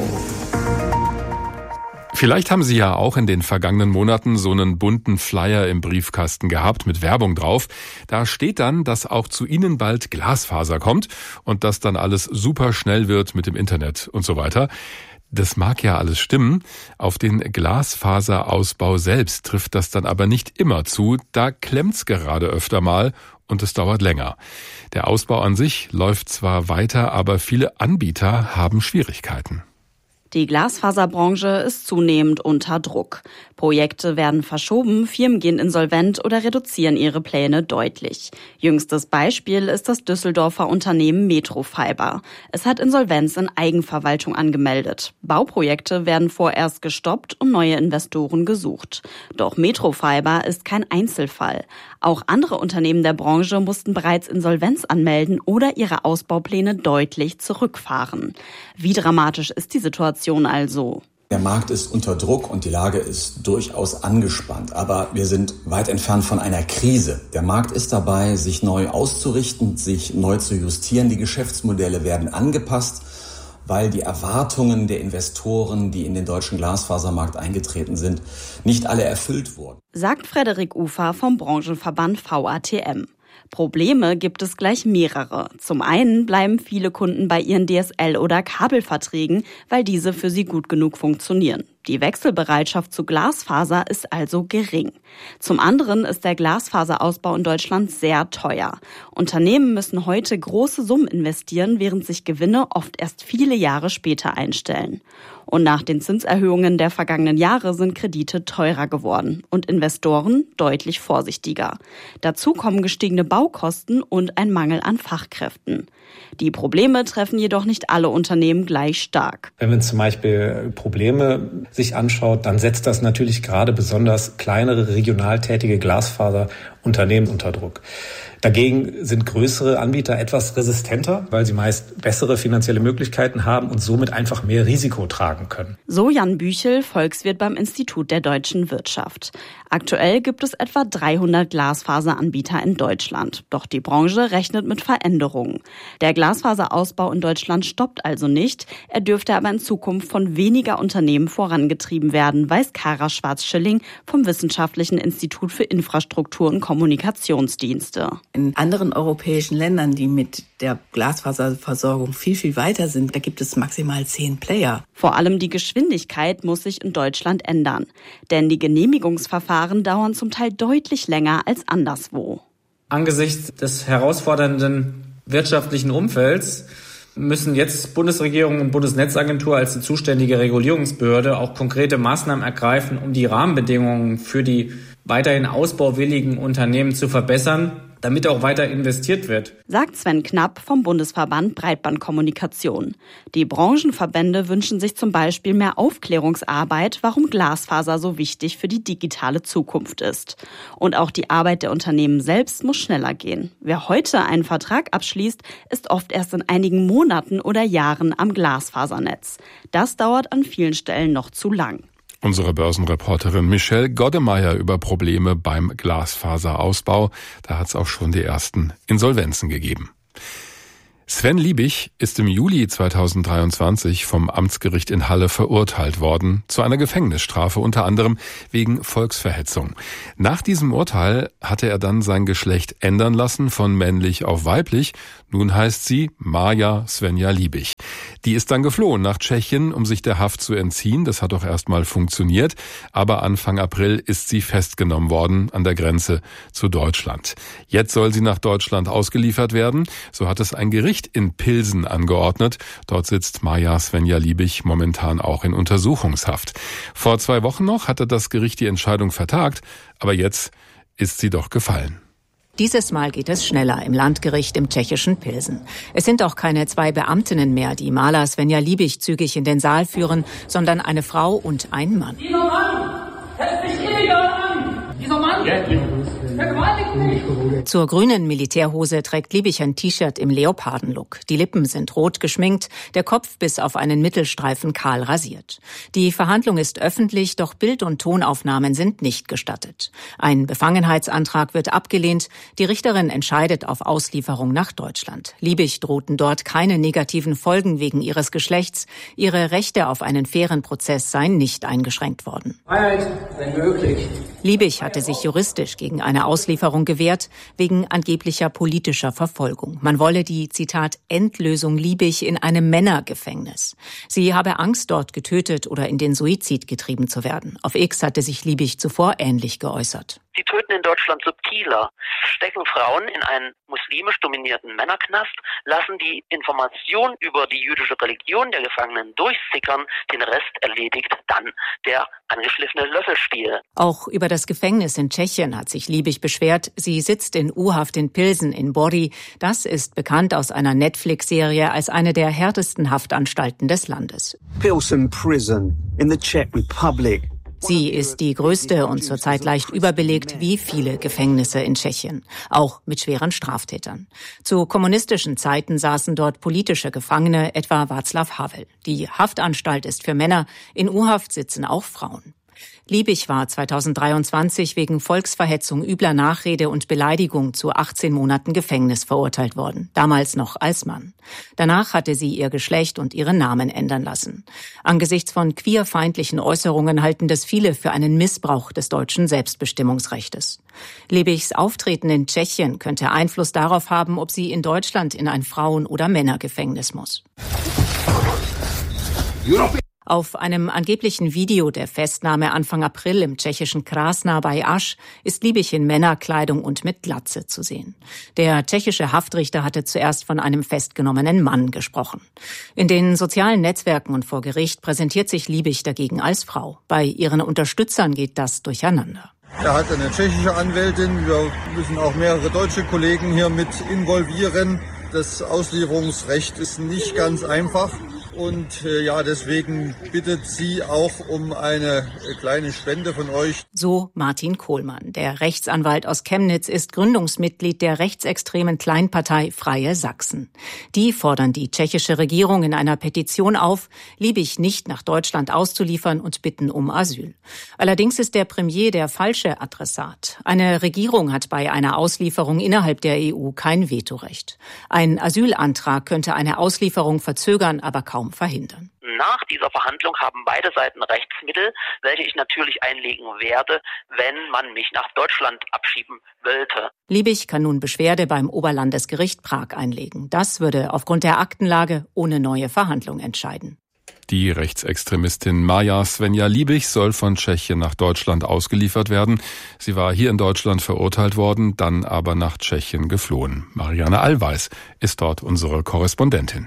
Vielleicht haben Sie ja auch in den vergangenen Monaten so einen bunten Flyer im Briefkasten gehabt mit Werbung drauf. Da steht dann, dass auch zu Ihnen bald Glasfaser kommt und dass dann alles super schnell wird mit dem Internet und so weiter. Das mag ja alles stimmen. Auf den Glasfaserausbau selbst trifft das dann aber nicht immer zu. Da klemmt's gerade öfter mal und es dauert länger. Der Ausbau an sich läuft zwar weiter, aber viele Anbieter haben Schwierigkeiten. Die Glasfaserbranche ist zunehmend unter Druck. Projekte werden verschoben, Firmen gehen insolvent oder reduzieren ihre Pläne deutlich. Jüngstes Beispiel ist das Düsseldorfer Unternehmen Metrofiber. Es hat Insolvenz in Eigenverwaltung angemeldet. Bauprojekte werden vorerst gestoppt und neue Investoren gesucht. Doch Metrofiber ist kein Einzelfall. Auch andere Unternehmen der Branche mussten bereits Insolvenz anmelden oder ihre Ausbaupläne deutlich zurückfahren. Wie dramatisch ist die Situation also? Der Markt ist unter Druck und die Lage ist durchaus angespannt. Aber wir sind weit entfernt von einer Krise. Der Markt ist dabei, sich neu auszurichten, sich neu zu justieren. Die Geschäftsmodelle werden angepasst, weil die Erwartungen der Investoren, die in den deutschen Glasfasermarkt eingetreten sind, nicht alle erfüllt wurden. Sagt Frederik Ufer vom Branchenverband VATM. Probleme gibt es gleich mehrere. Zum einen bleiben viele Kunden bei ihren DSL- oder Kabelverträgen, weil diese für sie gut genug funktionieren. Die Wechselbereitschaft zu Glasfaser ist also gering. Zum anderen ist der Glasfaserausbau in Deutschland sehr teuer. Unternehmen müssen heute große Summen investieren, während sich Gewinne oft erst viele Jahre später einstellen. Und nach den Zinserhöhungen der vergangenen Jahre sind Kredite teurer geworden und Investoren deutlich vorsichtiger. Dazu kommen gestiegene Baukosten und ein Mangel an Fachkräften. Die Probleme treffen jedoch nicht alle Unternehmen gleich stark. Wenn man zum Beispiel Probleme sich anschaut, dann setzt das natürlich gerade besonders kleinere regional tätige Glasfaser- Unternehmen unter Druck. Dagegen sind größere Anbieter etwas resistenter, weil sie meist bessere finanzielle Möglichkeiten haben und somit einfach mehr Risiko tragen können. So Jan Büchel, Volkswirt beim Institut der deutschen Wirtschaft. Aktuell gibt es etwa 300 Glasfaseranbieter in Deutschland. Doch die Branche rechnet mit Veränderungen. Der Glasfaserausbau in Deutschland stoppt also nicht. Er dürfte aber in Zukunft von weniger Unternehmen vorangetrieben werden, weiß Kara Schwarz-Schilling vom Wissenschaftlichen Institut für Infrastruktur und Kommunikationsdienste. In anderen europäischen Ländern, die mit der Glasfaserversorgung viel, viel weiter sind, da gibt es maximal 10 Player. Vor allem die Geschwindigkeit muss sich in Deutschland ändern. Denn die Genehmigungsverfahren dauern zum Teil deutlich länger als anderswo. Angesichts des herausfordernden wirtschaftlichen Umfelds müssen jetzt Bundesregierung und Bundesnetzagentur als die zuständige Regulierungsbehörde auch konkrete Maßnahmen ergreifen, um die Rahmenbedingungen für die weiterhin ausbauwilligen Unternehmen zu verbessern, damit auch weiter investiert wird. Sagt Sven Knapp vom Bundesverband Breitbandkommunikation. Die Branchenverbände wünschen sich zum Beispiel mehr Aufklärungsarbeit, warum Glasfaser so wichtig für die digitale Zukunft ist. Und auch die Arbeit der Unternehmen selbst muss schneller gehen. Wer heute einen Vertrag abschließt, ist oft erst in einigen Monaten oder Jahren am Glasfasernetz. Das dauert an vielen Stellen noch zu lang. Unsere Börsenreporterin Michelle Goddemeyer über Probleme beim Glasfaserausbau. Da hat es auch schon die ersten Insolvenzen gegeben. Sven Liebig ist im Juli 2023 vom Amtsgericht in Halle verurteilt worden zu einer Gefängnisstrafe, unter anderem wegen Volksverhetzung. Nach diesem Urteil hatte er dann sein Geschlecht ändern lassen von männlich auf weiblich. Nun heißt sie Maja Svenja Liebig. Die ist dann geflohen nach Tschechien, um sich der Haft zu entziehen. Das hat auch erstmal funktioniert. Aber Anfang April ist sie festgenommen worden an der Grenze zu Deutschland. Jetzt soll sie nach Deutschland ausgeliefert werden. So hat es ein Gericht in Pilsen angeordnet. Dort sitzt Maja Svenja Liebig momentan auch in Untersuchungshaft. Vor 2 Wochen noch hatte das Gericht die Entscheidung vertagt. Aber jetzt ist sie doch gefallen. Dieses Mal geht es schneller im Landgericht im tschechischen Pilsen. Es sind auch keine 2 Beamtinnen mehr, die Maja Svenja Liebig zügig in den Saal führen, sondern eine Frau und ein Mann. Dieser Mann hält mich illegal an! Dieser Mann vergewaltigt mich! Zur grünen Militärhose trägt Liebig ein T-Shirt im Leopardenlook. Die Lippen sind rot geschminkt, der Kopf bis auf einen Mittelstreifen kahl rasiert. Die Verhandlung ist öffentlich, doch Bild- und Tonaufnahmen sind nicht gestattet. Ein Befangenheitsantrag wird abgelehnt. Die Richterin entscheidet auf Auslieferung nach Deutschland. Liebig drohten dort keine negativen Folgen wegen ihres Geschlechts. Ihre Rechte auf einen fairen Prozess seien nicht eingeschränkt worden. Freiheit, wenn möglich. Liebig hatte sich juristisch gegen eine Auslieferung gewehrt, wegen angeblicher politischer Verfolgung. Man wolle die, Zitat, Endlösung Liebig in einem Männergefängnis. Sie habe Angst, dort getötet oder in den Suizid getrieben zu werden. Auf X hatte sich Liebig zuvor ähnlich geäußert. Sie töten in Deutschland subtiler, stecken Frauen in einen muslimisch dominierten Männerknast, lassen die Information über die jüdische Religion der Gefangenen durchsickern, den Rest erledigt dann der angeschliffene Löffelstiel. Auch über das Gefängnis in Tschechien hat sich Liebig beschwert. Sie sitzt in U-Haft in Pilsen in Bori. Das ist bekannt aus einer Netflix-Serie als eine der härtesten Haftanstalten des Landes. Pilsen Prison in the Czech Republic. Sie ist die größte und zurzeit leicht überbelegt wie viele Gefängnisse in Tschechien, auch mit schweren Straftätern. Zu kommunistischen Zeiten saßen dort politische Gefangene, etwa Václav Havel. Die Haftanstalt ist für Männer, in U-Haft sitzen auch Frauen. Liebig war 2023 wegen Volksverhetzung, übler Nachrede und Beleidigung zu 18 Monaten Gefängnis verurteilt worden, damals noch als Mann. Danach hatte sie ihr Geschlecht und ihren Namen ändern lassen. Angesichts von queerfeindlichen Äußerungen halten das viele für einen Missbrauch des deutschen Selbstbestimmungsrechtes. Liebigs Auftreten in Tschechien könnte Einfluss darauf haben, ob sie in Deutschland in ein Frauen- oder Männergefängnis muss. Auf einem angeblichen Video der Festnahme Anfang April im tschechischen Krásná bei Aš ist Liebig in Männerkleidung und mit Glatze zu sehen. Der tschechische Haftrichter hatte zuerst von einem festgenommenen Mann gesprochen. In den sozialen Netzwerken und vor Gericht präsentiert sich Liebig dagegen als Frau. Bei ihren Unterstützern geht das durcheinander. Er hat eine tschechische Anwältin. Wir müssen auch mehrere deutsche Kollegen hier mit involvieren. Das Auslieferungsrecht ist nicht ganz einfach. und deswegen bittet sie auch um eine kleine Spende von euch. So Martin Kohlmann. Der Rechtsanwalt aus Chemnitz ist Gründungsmitglied der rechtsextremen Kleinpartei Freie Sachsen. Die fordern die tschechische Regierung in einer Petition auf, Liebig nicht nach Deutschland auszuliefern und bitten um Asyl. Allerdings ist der Premier der falsche Adressat. Eine Regierung hat bei einer Auslieferung innerhalb der EU kein Vetorecht. Ein Asylantrag könnte eine Auslieferung verzögern, aber kaum verhindern. Nach dieser Verhandlung haben beide Seiten Rechtsmittel, welche ich natürlich einlegen werde, wenn man mich nach Deutschland abschieben wollte. Liebig kann nun Beschwerde beim Oberlandesgericht Prag einlegen. Das würde aufgrund der Aktenlage ohne neue Verhandlung entscheiden. Die Rechtsextremistin Maja Svenja Liebig soll von Tschechien nach Deutschland ausgeliefert werden. Sie war hier in Deutschland verurteilt worden, dann aber nach Tschechien geflohen. Marianne Allweis ist dort unsere Korrespondentin.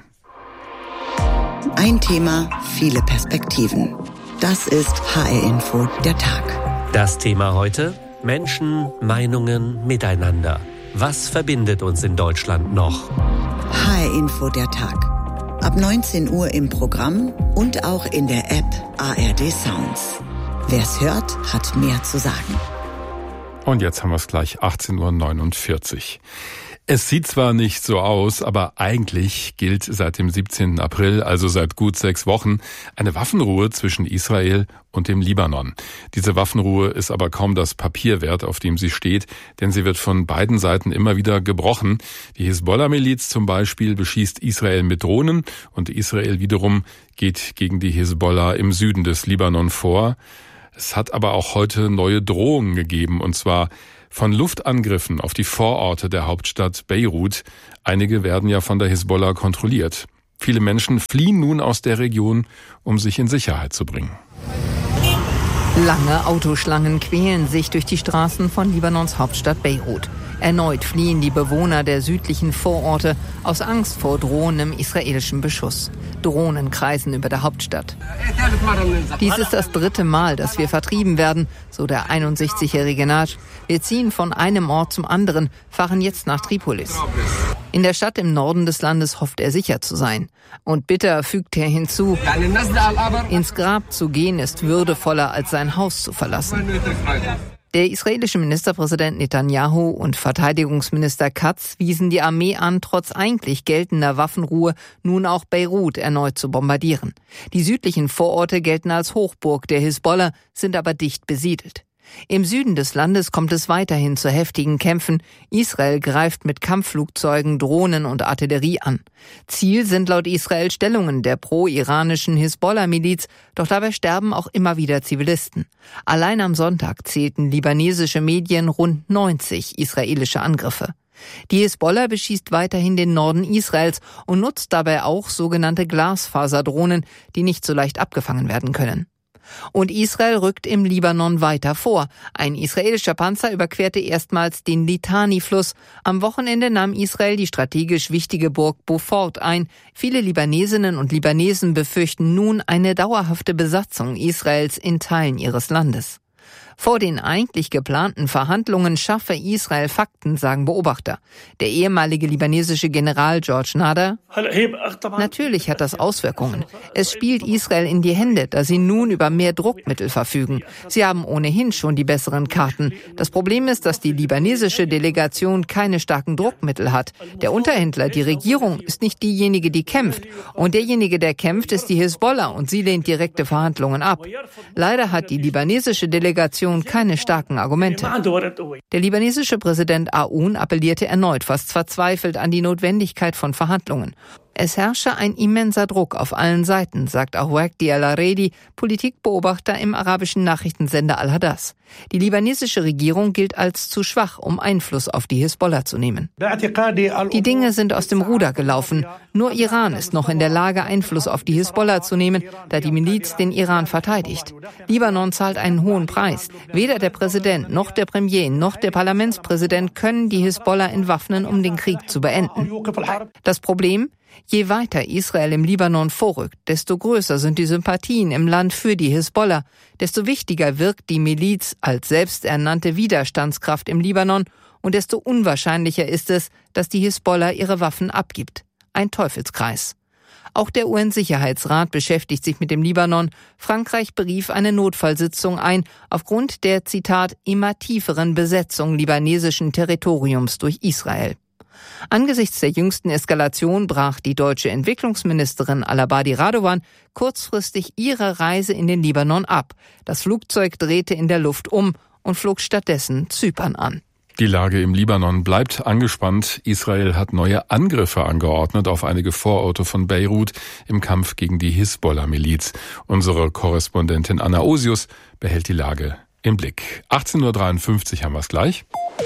Ein Thema, viele Perspektiven. Das ist HR Info der Tag. Das Thema heute: Menschen, Meinungen, Miteinander. Was verbindet uns in Deutschland noch? HR Info der Tag. Ab 19 Uhr im Programm und auch in der App ARD Sounds. Wer's hört, hat mehr zu sagen. Und jetzt haben wir es gleich 18.49 Uhr. Es sieht zwar nicht so aus, aber eigentlich gilt seit dem 17. April, also seit gut 6 Wochen, eine Waffenruhe zwischen Israel und dem Libanon. Diese Waffenruhe ist aber kaum das Papier wert, auf dem sie steht, denn sie wird von beiden Seiten immer wieder gebrochen. Die Hisbollah-Miliz zum Beispiel beschießt Israel mit Drohnen und Israel wiederum geht gegen die Hisbollah im Süden des Libanon vor. Es hat aber auch heute neue Drohungen gegeben, und zwar von Luftangriffen auf die Vororte der Hauptstadt Beirut. Einige werden ja von der Hisbollah kontrolliert. Viele Menschen fliehen nun aus der Region, um sich in Sicherheit zu bringen. Lange Autoschlangen quälen sich durch die Straßen von Libanons Hauptstadt Beirut. Erneut fliehen die Bewohner der südlichen Vororte aus Angst vor drohendem israelischen Beschuss. Drohnen kreisen über der Hauptstadt. Dies ist das 3. Mal, dass wir vertrieben werden, so der 61-jährige Naj. Wir ziehen von einem Ort zum anderen, fahren jetzt nach Tripolis. In der Stadt im Norden des Landes hofft er sicher zu sein. Und bitter fügt er hinzu, ins Grab zu gehen ist würdevoller, als sein Haus zu verlassen. Der israelische Ministerpräsident Netanyahu und Verteidigungsminister Katz wiesen die Armee an, trotz eigentlich geltender Waffenruhe nun auch Beirut erneut zu bombardieren. Die südlichen Vororte gelten als Hochburg der Hisbollah, sind aber dicht besiedelt. Im Süden des Landes kommt es weiterhin zu heftigen Kämpfen. Israel greift mit Kampfflugzeugen, Drohnen und Artillerie an. Ziel sind laut Israel Stellungen der pro-iranischen Hisbollah-Miliz, doch dabei sterben auch immer wieder Zivilisten. Allein am Sonntag zählten libanesische Medien rund 90 israelische Angriffe. Die Hisbollah beschießt weiterhin den Norden Israels und nutzt dabei auch sogenannte Glasfaserdrohnen, die nicht so leicht abgefangen werden können. Und Israel rückt im Libanon weiter vor. Ein israelischer Panzer überquerte erstmals den Litani-Fluss. Am Wochenende nahm Israel die strategisch wichtige Burg Beaufort ein. Viele Libanesinnen und Libanesen befürchten nun eine dauerhafte Besatzung Israels in Teilen ihres Landes. Vor den eigentlich geplanten Verhandlungen schaffe Israel Fakten, sagen Beobachter. Der ehemalige libanesische General George Nader: Natürlich hat das Auswirkungen. Es spielt Israel in die Hände, da sie nun über mehr Druckmittel verfügen. Sie haben ohnehin schon die besseren Karten. Das Problem ist, dass die libanesische Delegation keine starken Druckmittel hat. Der Unterhändler, die Regierung, ist nicht diejenige, die kämpft. Und derjenige, der kämpft, ist die Hisbollah und sie lehnt direkte Verhandlungen ab. Leider hat die libanesische Delegation keine starken Argumente. Der libanesische Präsident Aoun appellierte erneut fast verzweifelt an die Notwendigkeit von Verhandlungen. Es herrsche ein immenser Druck auf allen Seiten, sagt Awad Dial-Aredi, Politikbeobachter im arabischen Nachrichtensender Al-Hadas. Die libanesische Regierung gilt als zu schwach, um Einfluss auf die Hisbollah zu nehmen. Die Dinge sind aus dem Ruder gelaufen. Nur Iran ist noch in der Lage, Einfluss auf die Hisbollah zu nehmen, da die Miliz den Iran verteidigt. Libanon zahlt einen hohen Preis. Weder der Präsident, noch der Premier, noch der Parlamentspräsident können die Hisbollah entwaffnen, um den Krieg zu beenden. Das Problem? Je weiter Israel im Libanon vorrückt, desto größer sind die Sympathien im Land für die Hisbollah, desto wichtiger wirkt die Miliz als selbsternannte Widerstandskraft im Libanon und desto unwahrscheinlicher ist es, dass die Hisbollah ihre Waffen abgibt. Ein Teufelskreis. Auch der UN-Sicherheitsrat beschäftigt sich mit dem Libanon. Frankreich berief eine Notfallsitzung ein, aufgrund der, Zitat, immer tieferen Besetzung libanesischen Territoriums durch Israel. Angesichts der jüngsten Eskalation brach die deutsche Entwicklungsministerin Al-Abadi Radovan kurzfristig ihre Reise in den Libanon ab. Das Flugzeug drehte in der Luft um und flog stattdessen Zypern an. Die Lage im Libanon bleibt angespannt. Israel hat neue Angriffe angeordnet auf einige Vororte von Beirut im Kampf gegen die Hisbollah-Miliz. Unsere Korrespondentin Anna Osius behält die Lage im Blick. 18.53 Uhr haben wir es gleich.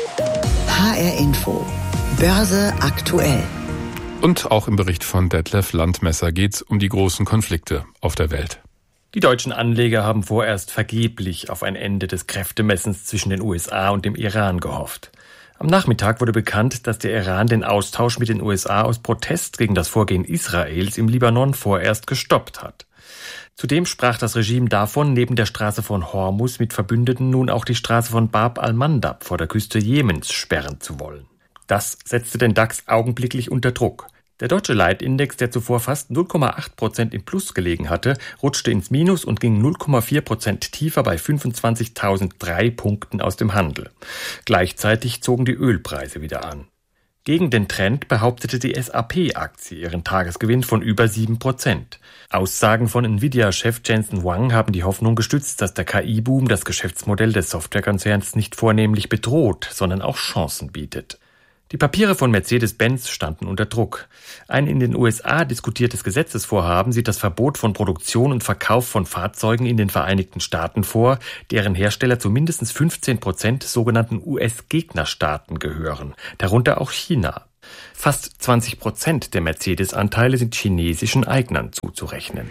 HR Info. Börse aktuell. Und auch im Bericht von Detlef Landmesser geht's um die großen Konflikte auf der Welt. Die deutschen Anleger haben vorerst vergeblich auf ein Ende des Kräftemessens zwischen den USA und dem Iran gehofft. Am Nachmittag wurde bekannt, dass der Iran den Austausch mit den USA aus Protest gegen das Vorgehen Israels im Libanon vorerst gestoppt hat. Zudem sprach das Regime davon, neben der Straße von Hormuz mit Verbündeten nun auch die Straße von Bab al-Mandab vor der Küste Jemens sperren zu wollen. Das setzte den DAX augenblicklich unter Druck. Der deutsche Leitindex, der zuvor fast 0,8% im Plus gelegen hatte, rutschte ins Minus und ging 0,4% tiefer bei 25.003 Punkten aus dem Handel. Gleichzeitig zogen die Ölpreise wieder an. Gegen den Trend behauptete die SAP-Aktie ihren Tagesgewinn von über 7%. Aussagen von Nvidia-Chef Jensen Huang haben die Hoffnung gestützt, dass der KI-Boom das Geschäftsmodell des Softwarekonzerns nicht vornehmlich bedroht, sondern auch Chancen bietet. Die Papiere von Mercedes-Benz standen unter Druck. Ein in den USA diskutiertes Gesetzesvorhaben sieht das Verbot von Produktion und Verkauf von Fahrzeugen in den Vereinigten Staaten vor, deren Hersteller zu mindestens 15% sogenannten US-Gegnerstaaten gehören, darunter auch China. Fast 20% der Mercedes-Anteile sind chinesischen Eignern zuzurechnen.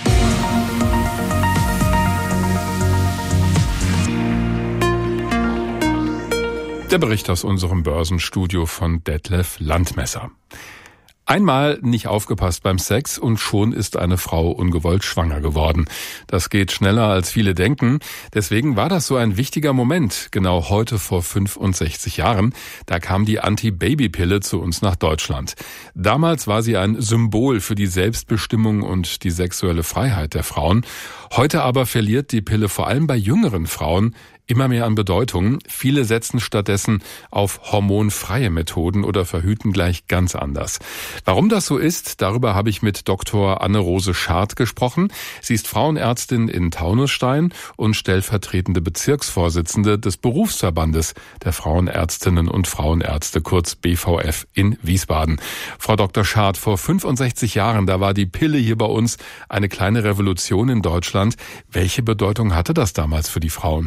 Der Bericht aus unserem Börsenstudio von Detlef Landmesser. Einmal nicht aufgepasst beim Sex und schon ist eine Frau ungewollt schwanger geworden. Das geht schneller als viele denken. Deswegen war das so ein wichtiger Moment. Genau heute vor 65 Jahren, da kam die Anti-Baby-Pille zu uns nach Deutschland. Damals war sie ein Symbol für die Selbstbestimmung und die sexuelle Freiheit der Frauen. Heute aber verliert die Pille vor allem bei jüngeren Frauen immer mehr an Bedeutung. Viele setzen stattdessen auf hormonfreie Methoden oder verhüten gleich ganz anders. Warum das so ist, darüber habe ich mit Dr. Anne-Rose Schardt gesprochen. Sie ist Frauenärztin in Taunusstein und stellvertretende Bezirksvorsitzende des Berufsverbandes der Frauenärztinnen und Frauenärzte, kurz BVF in Wiesbaden. Frau Dr. Schardt, vor 65 Jahren, da war die Pille hier bei uns eine kleine Revolution in Deutschland. Welche Bedeutung hatte das damals für die Frauen?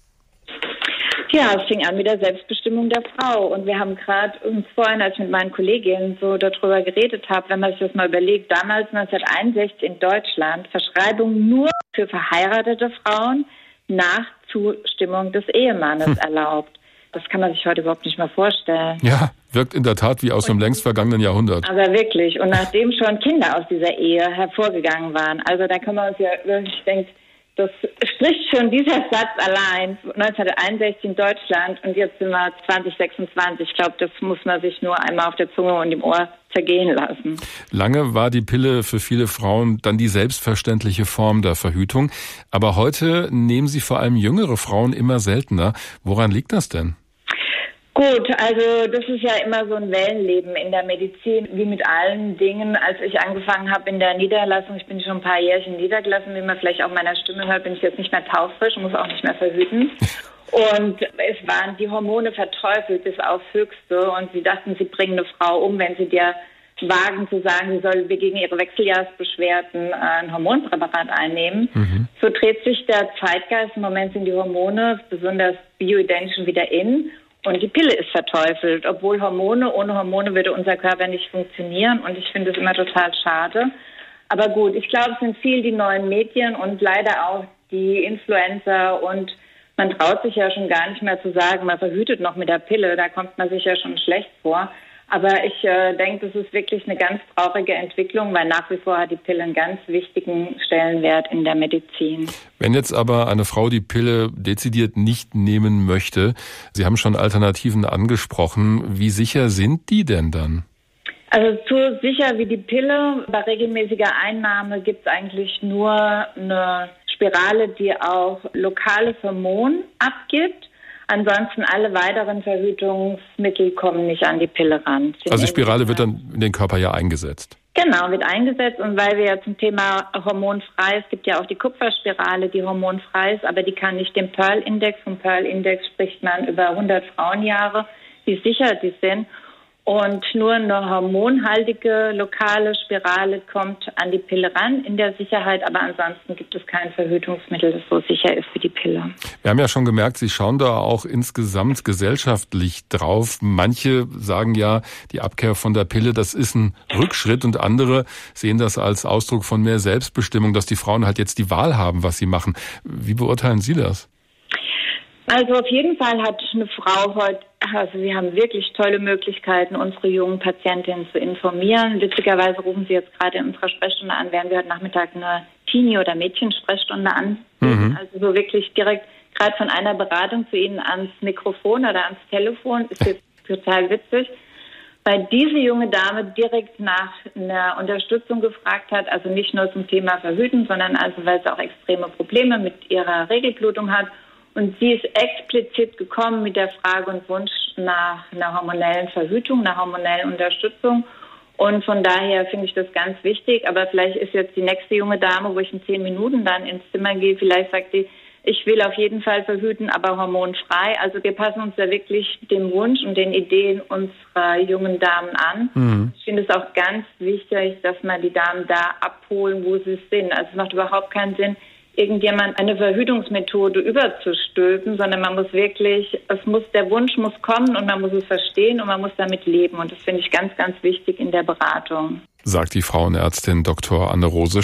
Ja, es fing an mit der Selbstbestimmung der Frau. Und wir haben gerade uns vorhin, als ich mit meinen Kolleginnen so darüber geredet habe, wenn man sich das mal überlegt, damals 1961 in Deutschland Verschreibung nur für verheiratete Frauen nach Zustimmung des Ehemannes erlaubt. Das kann man sich heute überhaupt nicht mehr vorstellen. Ja, wirkt in der Tat wie aus dem längst vergangenen Jahrhundert. Aber wirklich. Und nachdem schon Kinder aus dieser Ehe hervorgegangen waren. Also da kann man uns ja wirklich denken, das spricht schon dieser Satz allein, 1961 in Deutschland und jetzt sind wir 2026. Ich glaube, das muss man sich nur einmal auf der Zunge und im Ohr zergehen lassen. Lange war die Pille für viele Frauen dann die selbstverständliche Form der Verhütung. Aber heute nehmen sie vor allem jüngere Frauen immer seltener. Woran liegt das denn? Gut, also das ist ja immer so ein Wellenleben in der Medizin, wie mit allen Dingen. Als ich angefangen habe in der Niederlassung, ich bin schon ein paar Jährchen niedergelassen, wie man vielleicht auch meiner Stimme hört, bin ich jetzt nicht mehr taufrisch, muss auch nicht mehr verhüten. Und es waren die Hormone verteufelt bis aufs Höchste und sie dachten, sie bringen eine Frau um, wenn sie dir wagen zu sagen, sie soll gegen ihre Wechseljahrsbeschwerden ein Hormonpräparat einnehmen. So dreht sich der Zeitgeist. Im Moment sind die Hormone, besonders bioidenischen, wieder in. Und die Pille ist verteufelt, obwohl ohne Hormone würde unser Körper nicht funktionieren. Und ich finde es immer total schade. Aber gut, ich glaube, es sind viel die neuen Medien und leider auch die Influencer. Und man traut sich ja schon gar nicht mehr zu sagen, man verhütet noch mit der Pille. Da kommt man sich ja schon schlecht vor. Aber ich denke, das ist wirklich eine ganz traurige Entwicklung, weil nach wie vor hat die Pille einen ganz wichtigen Stellenwert in der Medizin. Wenn jetzt aber eine Frau die Pille dezidiert nicht nehmen möchte, Sie haben schon Alternativen angesprochen, wie sicher sind die denn dann? Also so sicher wie die Pille. Bei regelmäßiger Einnahme gibt es eigentlich nur eine Spirale, die auch lokales Hormon abgibt. Ansonsten alle weiteren Verhütungsmittel kommen nicht an die Pille ran. Also die Spirale wird dann in den Körper ja eingesetzt? Genau, wird eingesetzt. Und weil wir ja zum Thema hormonfrei, es gibt ja auch die Kupferspirale, die hormonfrei ist, aber die kann nicht den Pearl-Index. Vom Pearl-Index spricht man über 100 Frauenjahre, wie sicher die sind. Und nur eine hormonhaltige lokale Spirale kommt an die Pille ran in der Sicherheit, aber ansonsten gibt es kein Verhütungsmittel, das so sicher ist wie die Pille. Wir haben ja schon gemerkt, Sie schauen da auch insgesamt gesellschaftlich drauf. Manche sagen ja, die Abkehr von der Pille, das ist ein Rückschritt, und andere sehen das als Ausdruck von mehr Selbstbestimmung, dass die Frauen halt jetzt die Wahl haben, was sie machen. Wie beurteilen Sie das? Also auf jeden Fall hat eine Frau heute, also wir haben wirklich tolle Möglichkeiten, unsere jungen Patientinnen zu informieren. Witzigerweise rufen Sie jetzt gerade in unserer Sprechstunde an, während wir heute Nachmittag eine Teenie- oder Mädchensprechstunde an. Also so wirklich direkt gerade von einer Beratung zu Ihnen ans Mikrofon oder ans Telefon, ist jetzt total witzig. Weil diese junge Dame direkt nach einer Unterstützung gefragt hat, also nicht nur zum Thema Verhüten, sondern also weil sie auch extreme Probleme mit ihrer Regelblutung hat. Und sie ist explizit gekommen mit der Frage und Wunsch nach einer hormonellen Verhütung, einer hormonellen Unterstützung. Und von daher finde ich das ganz wichtig. Aber vielleicht ist jetzt die nächste junge Dame, wo ich in 10 Minuten dann ins Zimmer gehe, vielleicht sagt sie, ich will auf jeden Fall verhüten, aber hormonfrei. Also wir passen uns da wirklich dem Wunsch und den Ideen unserer jungen Damen an. Ich finde es auch ganz wichtig, dass man die Damen da abholen, wo sie sind. Also es macht überhaupt keinen Sinn, irgendjemand eine Verhütungsmethode überzustülpen, sondern man muss wirklich, der Wunsch muss kommen und man muss es verstehen und man muss damit leben. Und das finde ich ganz, ganz wichtig in der Beratung. Sagt die Frauenärztin Dr. Anne-Rose